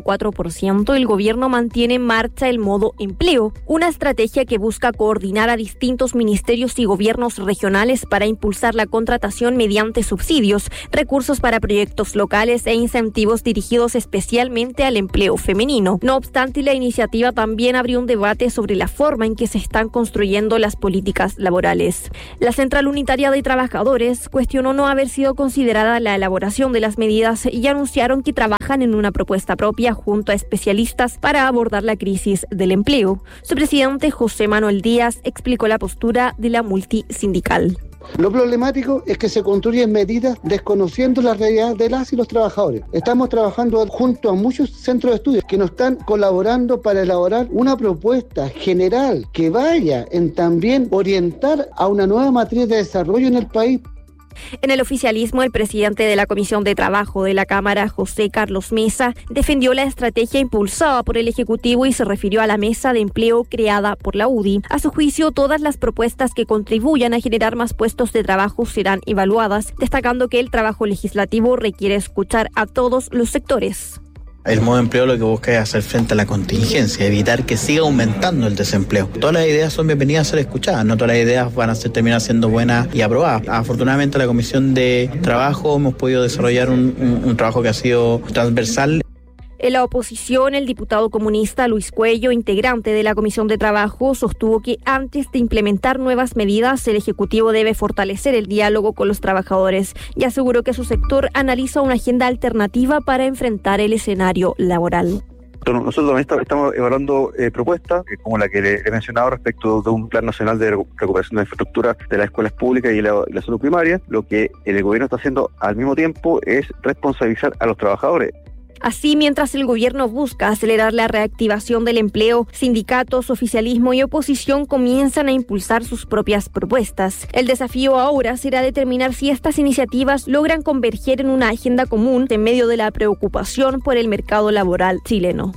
Speaker 18: 9,4%, el gobierno mantiene en marcha el modo empleo, una estrategia que busca coordinar a distintos ministerios y gobiernos regionales para impulsar la contratación mediante subsidios, recursos para proyectos locales e incentivos dirigidos especialmente al empleo femenino. No obstante, la iniciativa también abrió un debate sobre la forma en que se están construyendo las políticas laborales. La Central Unitaria de Trabajadores cuestionó no haber sido considerada la elaboración de las medidas y anunciaron que trabajan en una propuesta propia junto a especialistas para abordar la crisis del empleo. Su presidente, José Manuel Díaz, explicó la postura de la multisindical.
Speaker 22: Lo problemático es que se construyen medidas desconociendo la realidad de las y los trabajadores. Estamos trabajando junto a muchos centros de estudios que nos están colaborando para elaborar una propuesta general que vaya en también orientar a una nueva matriz de desarrollo en el país.
Speaker 18: En el oficialismo, el presidente de la Comisión de Trabajo de la Cámara, José Carlos Mesa, defendió la estrategia impulsada por el Ejecutivo y se refirió a la mesa de empleo creada por la UDI. A su juicio, todas las propuestas que contribuyan a generar más puestos de trabajo serán evaluadas, destacando que el trabajo legislativo requiere escuchar a todos los sectores.
Speaker 23: El modo empleo lo que busca es hacer frente a la contingencia, evitar que siga aumentando el desempleo. Todas las ideas son bienvenidas a ser escuchadas, no todas las ideas van a terminar siendo buenas y aprobadas. Afortunadamente, la Comisión de Trabajo hemos podido desarrollar un trabajo que ha sido transversal.
Speaker 18: En la oposición, el diputado comunista Luis Cuello, integrante de la Comisión de Trabajo, sostuvo que antes de implementar nuevas medidas, el Ejecutivo debe fortalecer el diálogo con los trabajadores y aseguró que su sector analiza una agenda alternativa para enfrentar el escenario laboral.
Speaker 24: Nosotros también estamos evaluando propuestas como la que le he mencionado respecto de un plan nacional de recuperación de infraestructura de las escuelas públicas y la salud primaria. Lo que el gobierno está haciendo al mismo tiempo es responsabilizar a los trabajadores.
Speaker 18: Así, mientras el gobierno busca acelerar la reactivación del empleo, sindicatos, oficialismo y oposición comienzan a impulsar sus propias propuestas. El desafío ahora será determinar si estas iniciativas logran converger en una agenda común en medio de la preocupación por el mercado laboral chileno.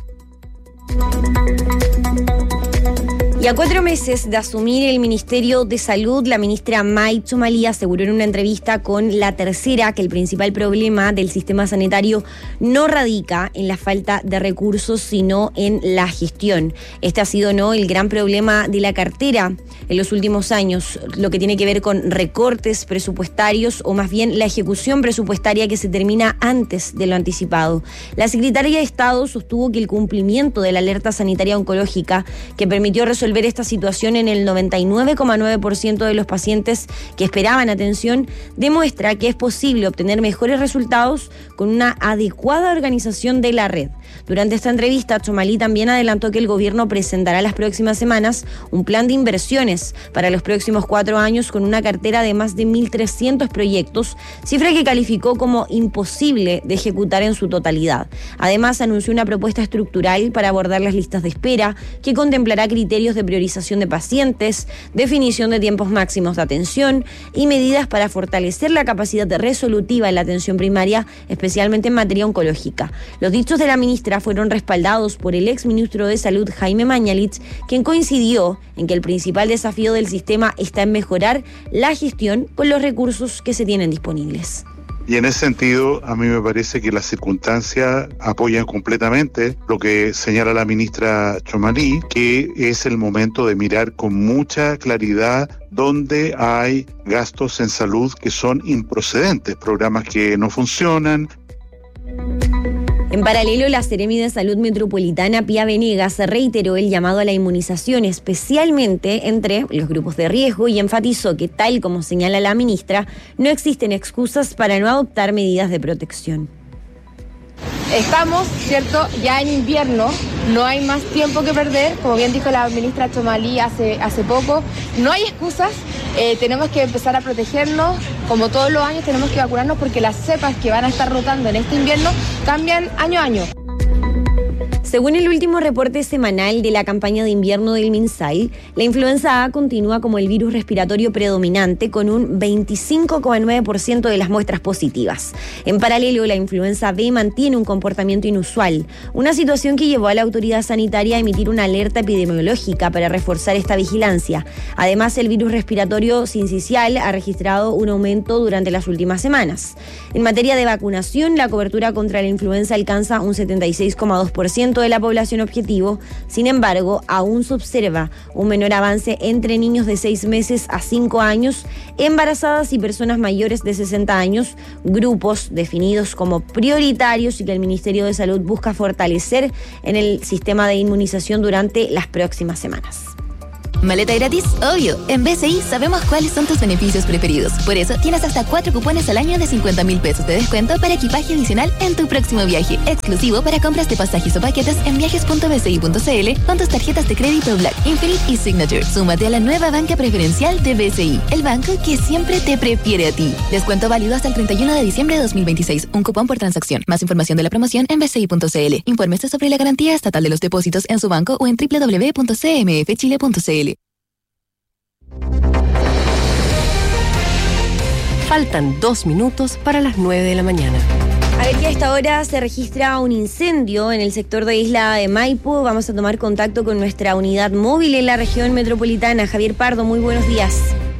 Speaker 1: Y a 4 meses de asumir el Ministerio de Salud, la ministra May Txomalí aseguró en una entrevista con La Tercera que el principal problema del sistema sanitario no radica en la falta de recursos, sino en la gestión. Este ha sido el gran problema de la cartera en los últimos años, lo que tiene que ver con recortes presupuestarios o más bien la ejecución presupuestaria que se termina antes de lo anticipado. La secretaria de Estado sostuvo que el cumplimiento de la alerta sanitaria oncológica que permitió resolver esta situación en el 99,9% de los pacientes que esperaban atención demuestra que es posible obtener mejores resultados con una adecuada organización de la red. Durante esta entrevista, Txomalí también adelantó que el gobierno presentará las próximas semanas un plan de inversiones para los próximos 4 años con una cartera de más de 1.300 proyectos, cifra que calificó como imposible de ejecutar en su totalidad. Además, anunció una propuesta estructural para abordar las listas de espera que contemplará criterios de priorización de pacientes, definición de tiempos máximos de atención y medidas para fortalecer la capacidad resolutiva en la atención primaria, especialmente en materia oncológica. Los dichos de la ministra fueron respaldados por el exministro de Salud, Jaime Mañalich, quien coincidió en que el principal desafío del sistema está en mejorar la gestión con los recursos que se tienen disponibles.
Speaker 2: Y en ese sentido, a mí me parece que las circunstancias apoyan completamente lo que señala la ministra Txomalí, que es el momento de mirar con mucha claridad dónde hay gastos en salud que son improcedentes, programas que no funcionan.
Speaker 1: En paralelo, la Seremi de Salud Metropolitana, Pía Venegas, reiteró el llamado a la inmunización, especialmente entre los grupos de riesgo, y enfatizó que, tal como señala la ministra, no existen excusas para no adoptar medidas de protección.
Speaker 3: Estamos, ¿cierto?, ya en invierno, no hay más tiempo que perder, como bien dijo la ministra Txomalí hace poco, no hay excusas, tenemos que empezar a protegernos, como todos los años tenemos que vacunarnos porque las cepas que van a estar rotando en este invierno cambian año a año.
Speaker 1: Según el último reporte semanal de la campaña de invierno del MinSal, la influenza A continúa como el virus respiratorio predominante con un 25,9% de las muestras positivas. En paralelo, la influenza B mantiene un comportamiento inusual, una situación que llevó a la autoridad sanitaria a emitir una alerta epidemiológica para reforzar esta vigilancia. Además, el virus respiratorio sincicial ha registrado un aumento durante las últimas semanas. En materia de vacunación, la cobertura contra la influenza alcanza un 76,2% de la población objetivo. Sin embargo, aún se observa un menor avance entre niños de 6 meses a 5 años, embarazadas y personas mayores de 60 años, grupos definidos como prioritarios y que el Ministerio de Salud busca fortalecer en el sistema de inmunización durante las próximas semanas.
Speaker 4: ¿Maleta gratis? Obvio. En BCI sabemos cuáles son tus beneficios preferidos. Por eso tienes hasta 4 cupones al año de 50.000 pesos de descuento para equipaje adicional en tu próximo viaje. Exclusivo para compras de pasajes o paquetes en viajes.bci.cl con tus tarjetas de crédito Black, Infinite y Signature. Súmate a la nueva banca preferencial de BCI, el banco que siempre te prefiere a ti. Descuento válido hasta el 31 de diciembre de 2026. Un cupón por transacción. Más información de la promoción en bci.cl. Infórmese sobre la garantía estatal de los depósitos en su banco o en www.cmfchile.cl.
Speaker 7: Faltan 2 minutos para las 9 de la mañana.
Speaker 1: A ver, que a esta hora se registra un incendio en el sector de Isla de Maipo. Vamos a tomar contacto con nuestra unidad móvil en la región metropolitana. Javier Pardo, muy buenos días.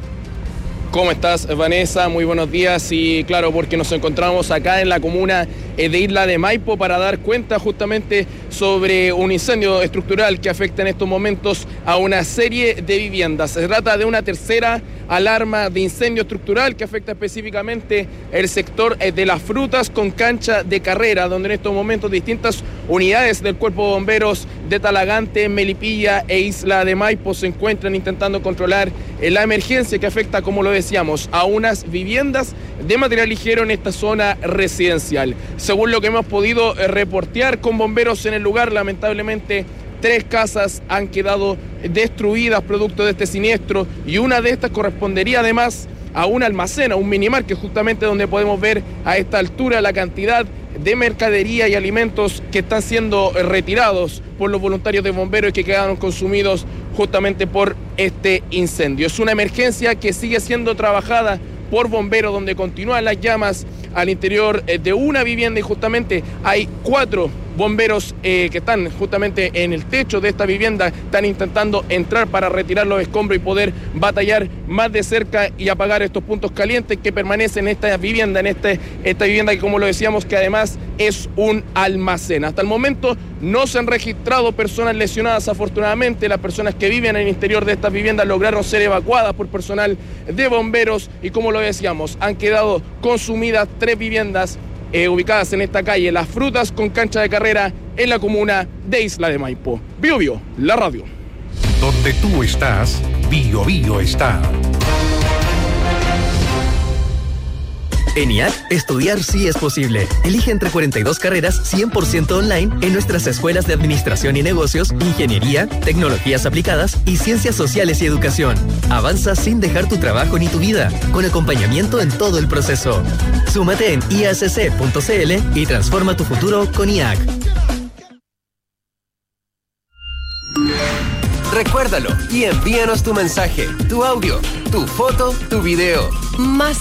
Speaker 20: ¿Cómo estás, Vanessa? Muy buenos días. Y claro, porque nos encontramos acá en la comuna de Isla de Maipo para dar cuenta justamente sobre un incendio estructural que afecta en estos momentos a una serie de viviendas. Se trata de una tercera alarma de incendio estructural que afecta específicamente el sector de las frutas con cancha de carrera, donde en estos momentos distintas unidades del Cuerpo de Bomberos de Talagante, Melipilla e Isla de Maipo se encuentran intentando controlar la emergencia que afecta, como lo decíamos, a unas viviendas de material ligero en esta zona residencial. Según lo que hemos podido reportear con bomberos en el lugar, lamentablemente 3 casas han quedado destruidas producto de este siniestro y una de estas correspondería además a un almacén, a un minimar, que es justamente donde podemos ver a esta altura la cantidad de mercadería y alimentos que están siendo retirados por los voluntarios de bomberos y que quedaron consumidos justamente por este incendio. Es una emergencia que sigue siendo trabajada por bomberos, donde continúan las llamas al interior de una vivienda y justamente hay 4 bomberos que están justamente en el techo de esta vivienda, están intentando entrar para retirar los escombros y poder batallar más de cerca y apagar estos puntos calientes que permanecen en esta vivienda, esta vivienda que, como lo decíamos, que además es un almacén. Hasta el momento no se han registrado personas lesionadas, afortunadamente. Las personas que viven en el interior de estas viviendas lograron ser evacuadas por personal de bomberos y, como lo decíamos, han quedado consumidas 3 viviendas ubicadas en esta calle Las Frutas con cancha de carrera en la comuna de Isla de Maipo. Bio Bio, la radio.
Speaker 19: Donde tú estás, Bio Bio está.
Speaker 17: En IAC, estudiar sí es posible. Elige entre 42 carreras 100% online en nuestras escuelas de Administración y Negocios, Ingeniería, Tecnologías Aplicadas y Ciencias Sociales y Educación. Avanza sin dejar tu trabajo ni tu vida, con acompañamiento en todo el proceso. Súmate en iacc.cl y transforma tu futuro con IAC.
Speaker 25: Recuérdalo y envíanos tu mensaje, tu audio, tu foto, tu video.
Speaker 7: Más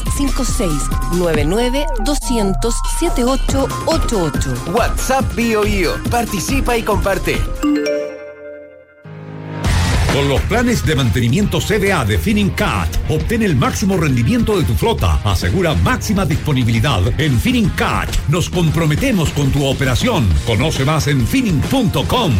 Speaker 7: 56-99-200-7888.
Speaker 25: WhatsApp Bio Bio. Participa y comparte.
Speaker 5: Con los planes de mantenimiento CDA de Finincat, obtén el máximo rendimiento de tu flota. Asegura máxima disponibilidad. En Finincat nos comprometemos con tu operación. Conoce más en Fining.com.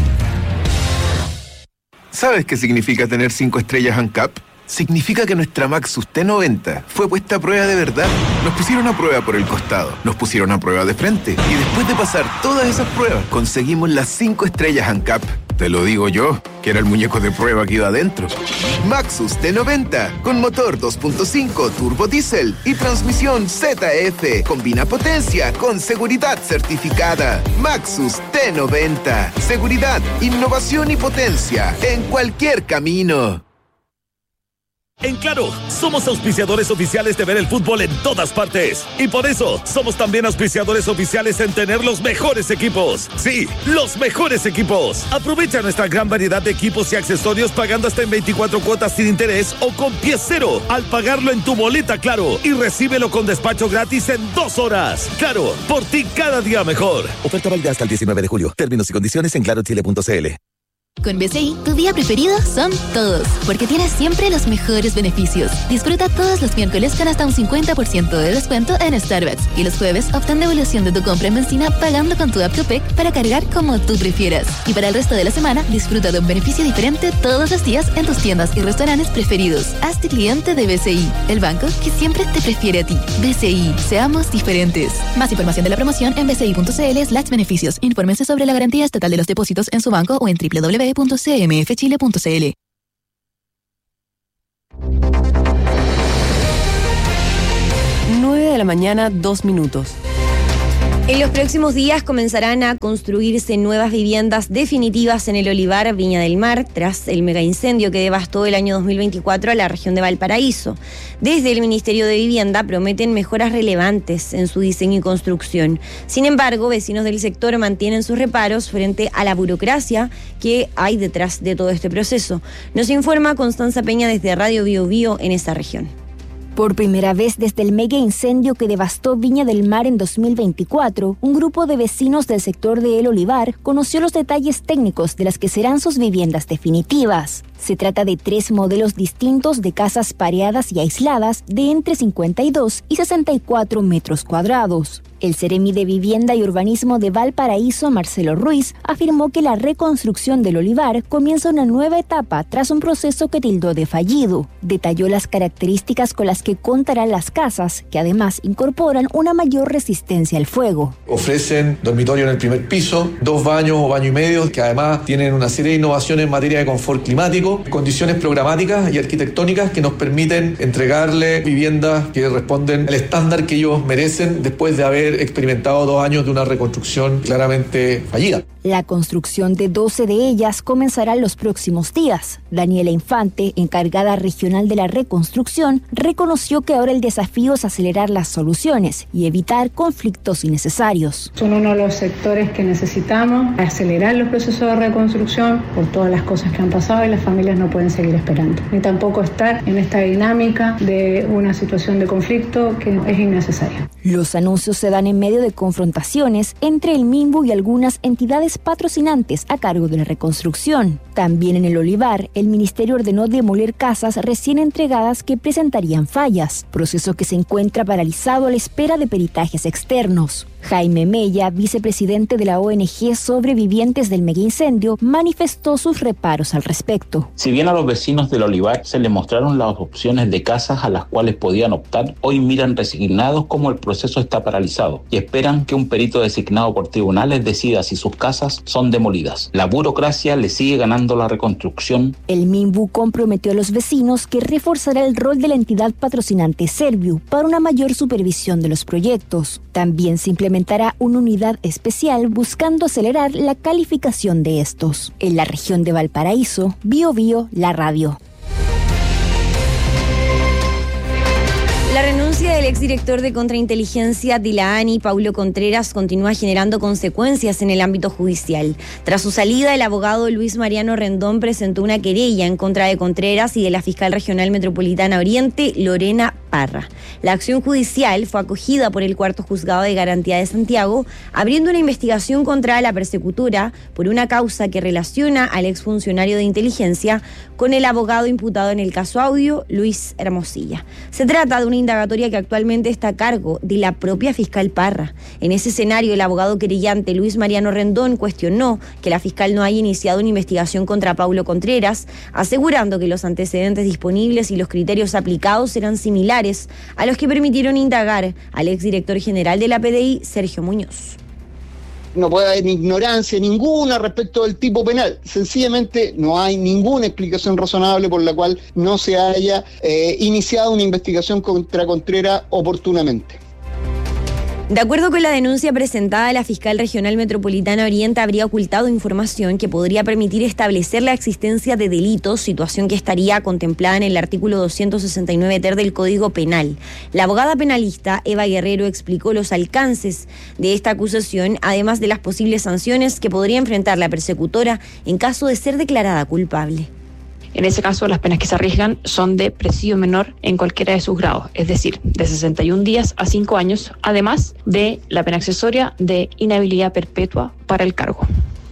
Speaker 6: ¿Sabes qué significa tener 5 estrellas ANCAP? Significa que nuestra Maxus T90 fue puesta a prueba de verdad. Nos pusieron a prueba por el costado, nos pusieron a prueba de frente y después de pasar todas esas pruebas conseguimos las 5 estrellas ANCAP. Te lo digo yo, que era el muñeco de prueba que iba adentro. Maxus T90 con motor 2.5 turbo diésel y transmisión ZF. Combina potencia con seguridad certificada. Maxus T90. Seguridad, innovación y potencia en cualquier camino.
Speaker 8: En Claro, somos auspiciadores oficiales de ver el fútbol en todas partes. Y por eso, somos también auspiciadores oficiales en tener los mejores equipos. Sí, los mejores equipos. Aprovecha nuestra gran variedad de equipos y accesorios pagando hasta en 24 cuotas sin interés o con pie cero al pagarlo en tu boleta Claro. Y recíbelo con despacho gratis en 2 horas. Claro, por ti cada día mejor.
Speaker 9: Oferta válida hasta el 19 de julio. Términos y condiciones en clarochile.cl.
Speaker 4: Con BCI, tu día preferido son todos, porque tienes siempre los mejores beneficios. Disfruta todos los miércoles con hasta un 50% de descuento en Starbucks. Y los jueves, obtén devolución de tu compra en benzina pagando con tu app Copec para cargar como tú prefieras. Y para el resto de la semana, disfruta de un beneficio diferente todos los días en tus tiendas y restaurantes preferidos. Hazte cliente de BCI, el banco que siempre te prefiere a ti. BCI, seamos diferentes. Más información de la promoción en bci.cl/beneficios. Infórmense sobre la garantía estatal de los depósitos en su banco o en www.cmfchile.cl.
Speaker 7: 9:02 a.m.
Speaker 1: En los próximos días comenzarán a construirse nuevas viviendas definitivas en el Olivar, Viña del Mar, tras el megaincendio que devastó el año 2024 a la región de Valparaíso. Desde el Ministerio de Vivienda prometen mejoras relevantes en su diseño y construcción. Sin embargo, vecinos del sector mantienen sus reparos frente a la burocracia que hay detrás de todo este proceso. Nos informa Constanza Peña desde Radio Bio Bio en esa región.
Speaker 12: Por primera vez desde el mega incendio que devastó Viña del Mar en 2024, un grupo de vecinos del sector de El Olivar conoció los detalles técnicos de las que serán sus viviendas definitivas. Se trata de 3 modelos distintos de casas pareadas y aisladas de entre 52 y 64 metros cuadrados. El Seremi de Vivienda y Urbanismo de Valparaíso, Marcelo Ruiz, afirmó que la reconstrucción del Olivar comienza una nueva etapa tras un proceso que tildó de fallido. Detalló las características con las que contarán las casas, que además incorporan una mayor resistencia al fuego.
Speaker 26: Ofrecen dormitorio en el primer piso, 2 baños o baño y medio, que además tienen una serie de innovaciones en materia de confort climático, condiciones programáticas y arquitectónicas que nos permiten entregarle viviendas que responden al estándar que ellos merecen después de haber experimentado 2 años de una reconstrucción claramente fallida.
Speaker 12: La construcción de 12 de ellas comenzará los próximos días. Daniela Infante, encargada regional de la reconstrucción, reconoció que ahora el desafío es acelerar las soluciones y evitar conflictos innecesarios.
Speaker 27: Son uno de los sectores que necesitamos acelerar los procesos de reconstrucción por todas las cosas que han pasado y las familias no pueden seguir esperando. Ni tampoco estar en esta dinámica de una situación de conflicto que es innecesaria.
Speaker 12: Los anuncios se dan en medio de confrontaciones entre el MINBU y algunas entidades patrocinantes a cargo de la reconstrucción. También en el Olivar, el ministerio ordenó demoler casas recién entregadas que presentarían fallas, proceso que se encuentra paralizado a la espera de peritajes externos. Jaime Mella, vicepresidente de la ONG Sobrevivientes del Megaincendio, manifestó sus reparos al respecto.
Speaker 28: Si bien a los vecinos del Olivar se les mostraron las opciones de casas a las cuales podían optar, hoy miran resignados como el proceso está paralizado y esperan que un perito designado por tribunales decida si sus casas son demolidas. La burocracia le sigue ganando la reconstrucción.
Speaker 12: El MINBU comprometió a los vecinos que reforzará el rol de la entidad patrocinante Serviu para una mayor supervisión de los proyectos. También se implementará una unidad especial buscando acelerar la calificación de estos. En la región de Valparaíso, Bio Bio, la radio.
Speaker 1: La renuncia del exdirector de Contrainteligencia de la ANI, Paulo Contreras, continúa generando consecuencias en el ámbito judicial. Tras su salida, el abogado Luis Mariano Rendón presentó una querella en contra de Contreras y de la fiscal regional metropolitana Oriente, Lorena Parra. La acción judicial fue acogida por el Cuarto Juzgado de Garantía de Santiago, abriendo una investigación contra la persecutora por una causa que relaciona al exfuncionario de inteligencia con el abogado imputado en el caso Audio, Luis Hermosilla. Se trata de una indagatoria que actualmente está a cargo de la propia fiscal Parra. En ese escenario, el abogado querellante Luis Mariano Rendón cuestionó que la fiscal no haya iniciado una investigación contra Paulo Contreras, asegurando que los antecedentes disponibles y los criterios aplicados eran similares a los que permitieron indagar al exdirector general de la PDI, Sergio Muñoz.
Speaker 10: No puede haber ignorancia ninguna respecto del tipo penal. Sencillamente no hay ninguna explicación razonable por la cual no se haya iniciado una investigación contra Contreras oportunamente.
Speaker 1: De acuerdo con la denuncia presentada, la fiscal regional metropolitana Oriente habría ocultado información que podría permitir establecer la existencia de delitos, situación que estaría contemplada en el artículo 269 ter del Código Penal. La abogada penalista Eva Guerrero explicó los alcances de esta acusación, además de las posibles sanciones que podría enfrentar la persecutora en caso de ser declarada culpable.
Speaker 11: En ese caso, las penas que se arriesgan son de presidio menor en cualquiera de sus grados, es decir, de 61 días a 5 años, además de la pena accesoria de inhabilidad perpetua para el cargo.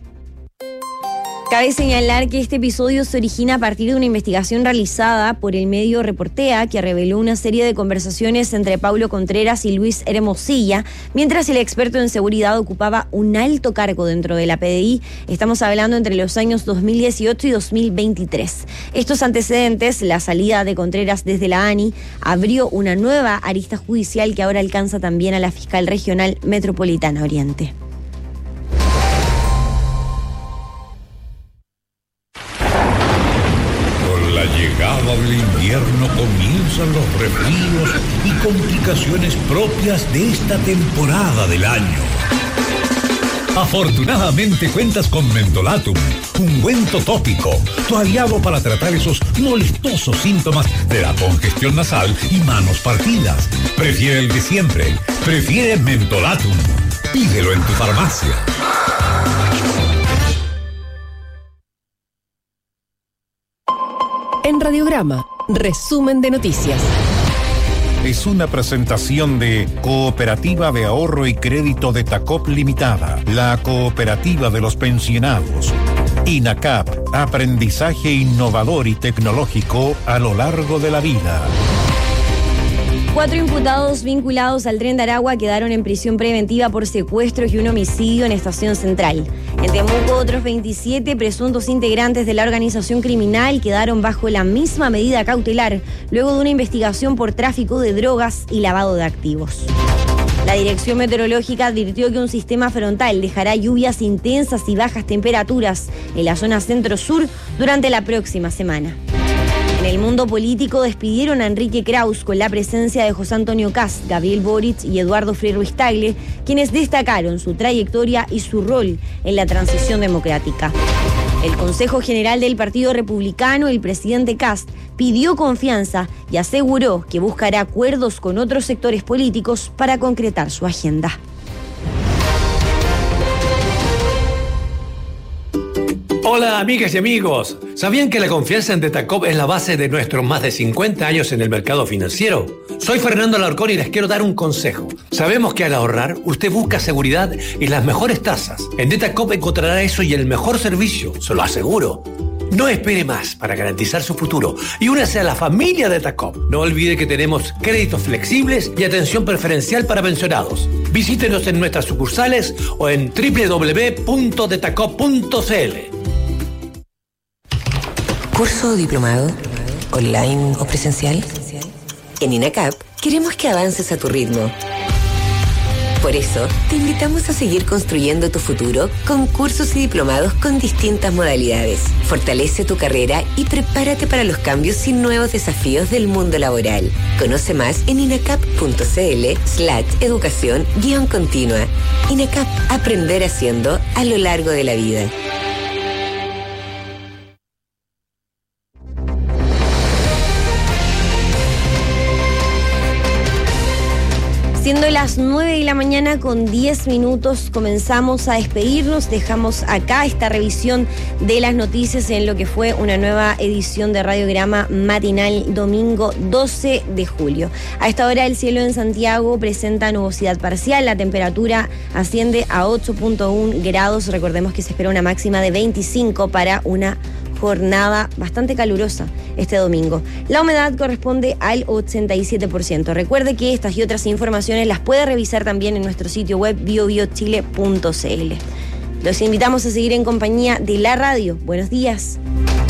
Speaker 1: Cabe señalar que este episodio se origina a partir de una investigación realizada por el medio Reportea, que reveló una serie de conversaciones entre Paulo Contreras y Luis Hermosilla, mientras el experto en seguridad ocupaba un alto cargo dentro de la PDI. Estamos hablando entre los años 2018 y 2023. Estos antecedentes, la salida de Contreras desde la ANI, abrió una nueva arista judicial que ahora alcanza también a la fiscal regional metropolitana Oriente.
Speaker 5: Llegada del invierno comienzan los resfríos y complicaciones propias de esta temporada del año. Afortunadamente cuentas con Mentolatum, ungüento tópico, tu aliado para tratar esos molestosos síntomas de la congestión nasal y manos partidas. Prefiere el de siempre, prefiere Mentolatum. Pídelo en tu farmacia.
Speaker 7: En Radiograma, resumen de noticias.
Speaker 13: Es una presentación de Cooperativa de Ahorro y Crédito de Tacop Limitada, la cooperativa de los pensionados. INACAP, aprendizaje innovador y tecnológico a lo largo de la vida.
Speaker 1: 4 imputados vinculados al Tren de Aragua quedaron en prisión preventiva por secuestros y un homicidio en Estación Central. En Temuco, otros 27 presuntos integrantes de la organización criminal quedaron bajo la misma medida cautelar, luego de una investigación por tráfico de drogas y lavado de activos. La Dirección Meteorológica advirtió que un sistema frontal dejará lluvias intensas y bajas temperaturas en la zona centro-sur durante la próxima semana. En el mundo político despidieron a Enrique Kraus con la presencia de José Antonio Kast, Gabriel Boric y Eduardo Frei Ruiz-Tagle, quienes destacaron su trayectoria y su rol en la transición democrática. El Consejo General del Partido Republicano, el presidente Kast, pidió confianza y aseguró que buscará acuerdos con otros sectores políticos para concretar su agenda.
Speaker 14: Hola amigas y amigos, ¿sabían que la confianza en Detacop es la base de nuestros más de 50 años en el mercado financiero? Soy Fernando Alarcón y les quiero dar un consejo. Sabemos que al ahorrar, usted busca seguridad y las mejores tasas. En Detacop encontrará eso y el mejor servicio, se lo aseguro. No espere más para garantizar su futuro y únase a la familia de Detacop. No olvide que tenemos créditos flexibles y atención preferencial para pensionados. Visítenos en nuestras sucursales o en www.detacop.cl.
Speaker 15: ¿Curso o diplomado? ¿Online o presencial? En INACAP queremos que avances a tu ritmo. Por eso, te invitamos a seguir construyendo tu futuro con cursos y diplomados con distintas modalidades. Fortalece tu carrera y prepárate para los cambios y nuevos desafíos del mundo laboral. Conoce más en inacap.cl/educación-continua. INACAP, aprender haciendo a lo largo de la vida.
Speaker 1: Siendo las 9 de la mañana con 10 minutos, comenzamos a despedirnos. Dejamos acá esta revisión de las noticias en lo que fue una nueva edición de Radiograma matinal domingo 12 de julio. A esta hora el cielo en Santiago presenta nubosidad parcial. La temperatura asciende a 8.1 grados. Recordemos que se espera una máxima de 25 para una jornada bastante calurosa este domingo. La humedad corresponde al 87%. Recuerde que estas y otras informaciones las puede revisar también en nuestro sitio web biobiochile.cl. Los invitamos a seguir en compañía de la radio. Buenos días.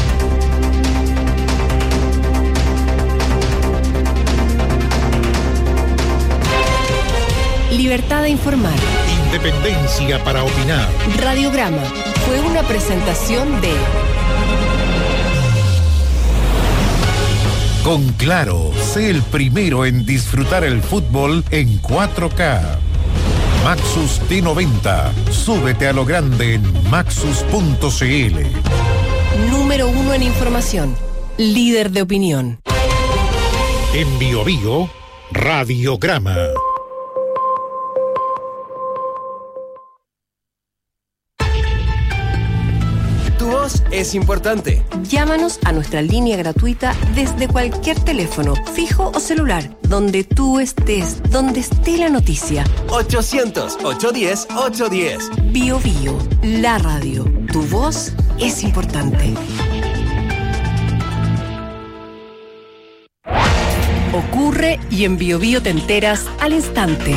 Speaker 7: Libertad de informar.
Speaker 13: Independencia para opinar.
Speaker 7: Radiograma fue una presentación de
Speaker 13: Con Claro, sé el primero en disfrutar el fútbol en 4K. Maxus T90. Súbete a lo grande en maxus.cl.
Speaker 7: Número 1 en información. Líder de opinión.
Speaker 13: En Bio Bio, Radiograma.
Speaker 25: Tu voz es importante.
Speaker 7: Llámanos a nuestra línea gratuita desde cualquier teléfono, fijo o celular, donde tú estés, donde esté la noticia.
Speaker 25: 800-810-810.
Speaker 7: Bio Bio, la radio. Tu voz es importante. Ocurre y en Bio Bio te enteras al instante.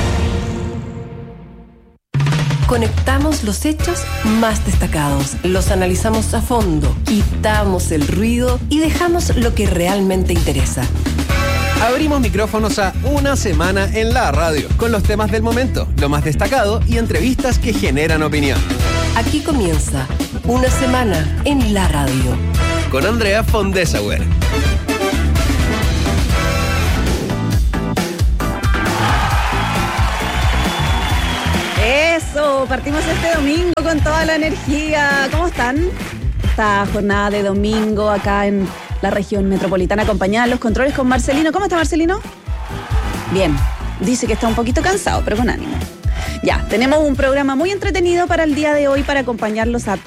Speaker 7: Conectamos los hechos más destacados, los analizamos a fondo, quitamos el ruido y dejamos lo que realmente interesa.
Speaker 25: Abrimos micrófonos a Una Semana en la Radio, con los temas del momento, lo más destacado y entrevistas que generan opinión.
Speaker 7: Aquí comienza Una Semana en la Radio.
Speaker 25: Con Andrea Fondesauer.
Speaker 2: Eso, partimos este domingo con toda la energía. ¿Cómo están? Esta jornada de domingo acá en la región metropolitana, acompañada en los controles con Marcelino. ¿Cómo está Marcelino? Bien, dice que está un poquito cansado, pero con ánimo. Ya, tenemos un programa muy entretenido para el día de hoy para acompañarlos a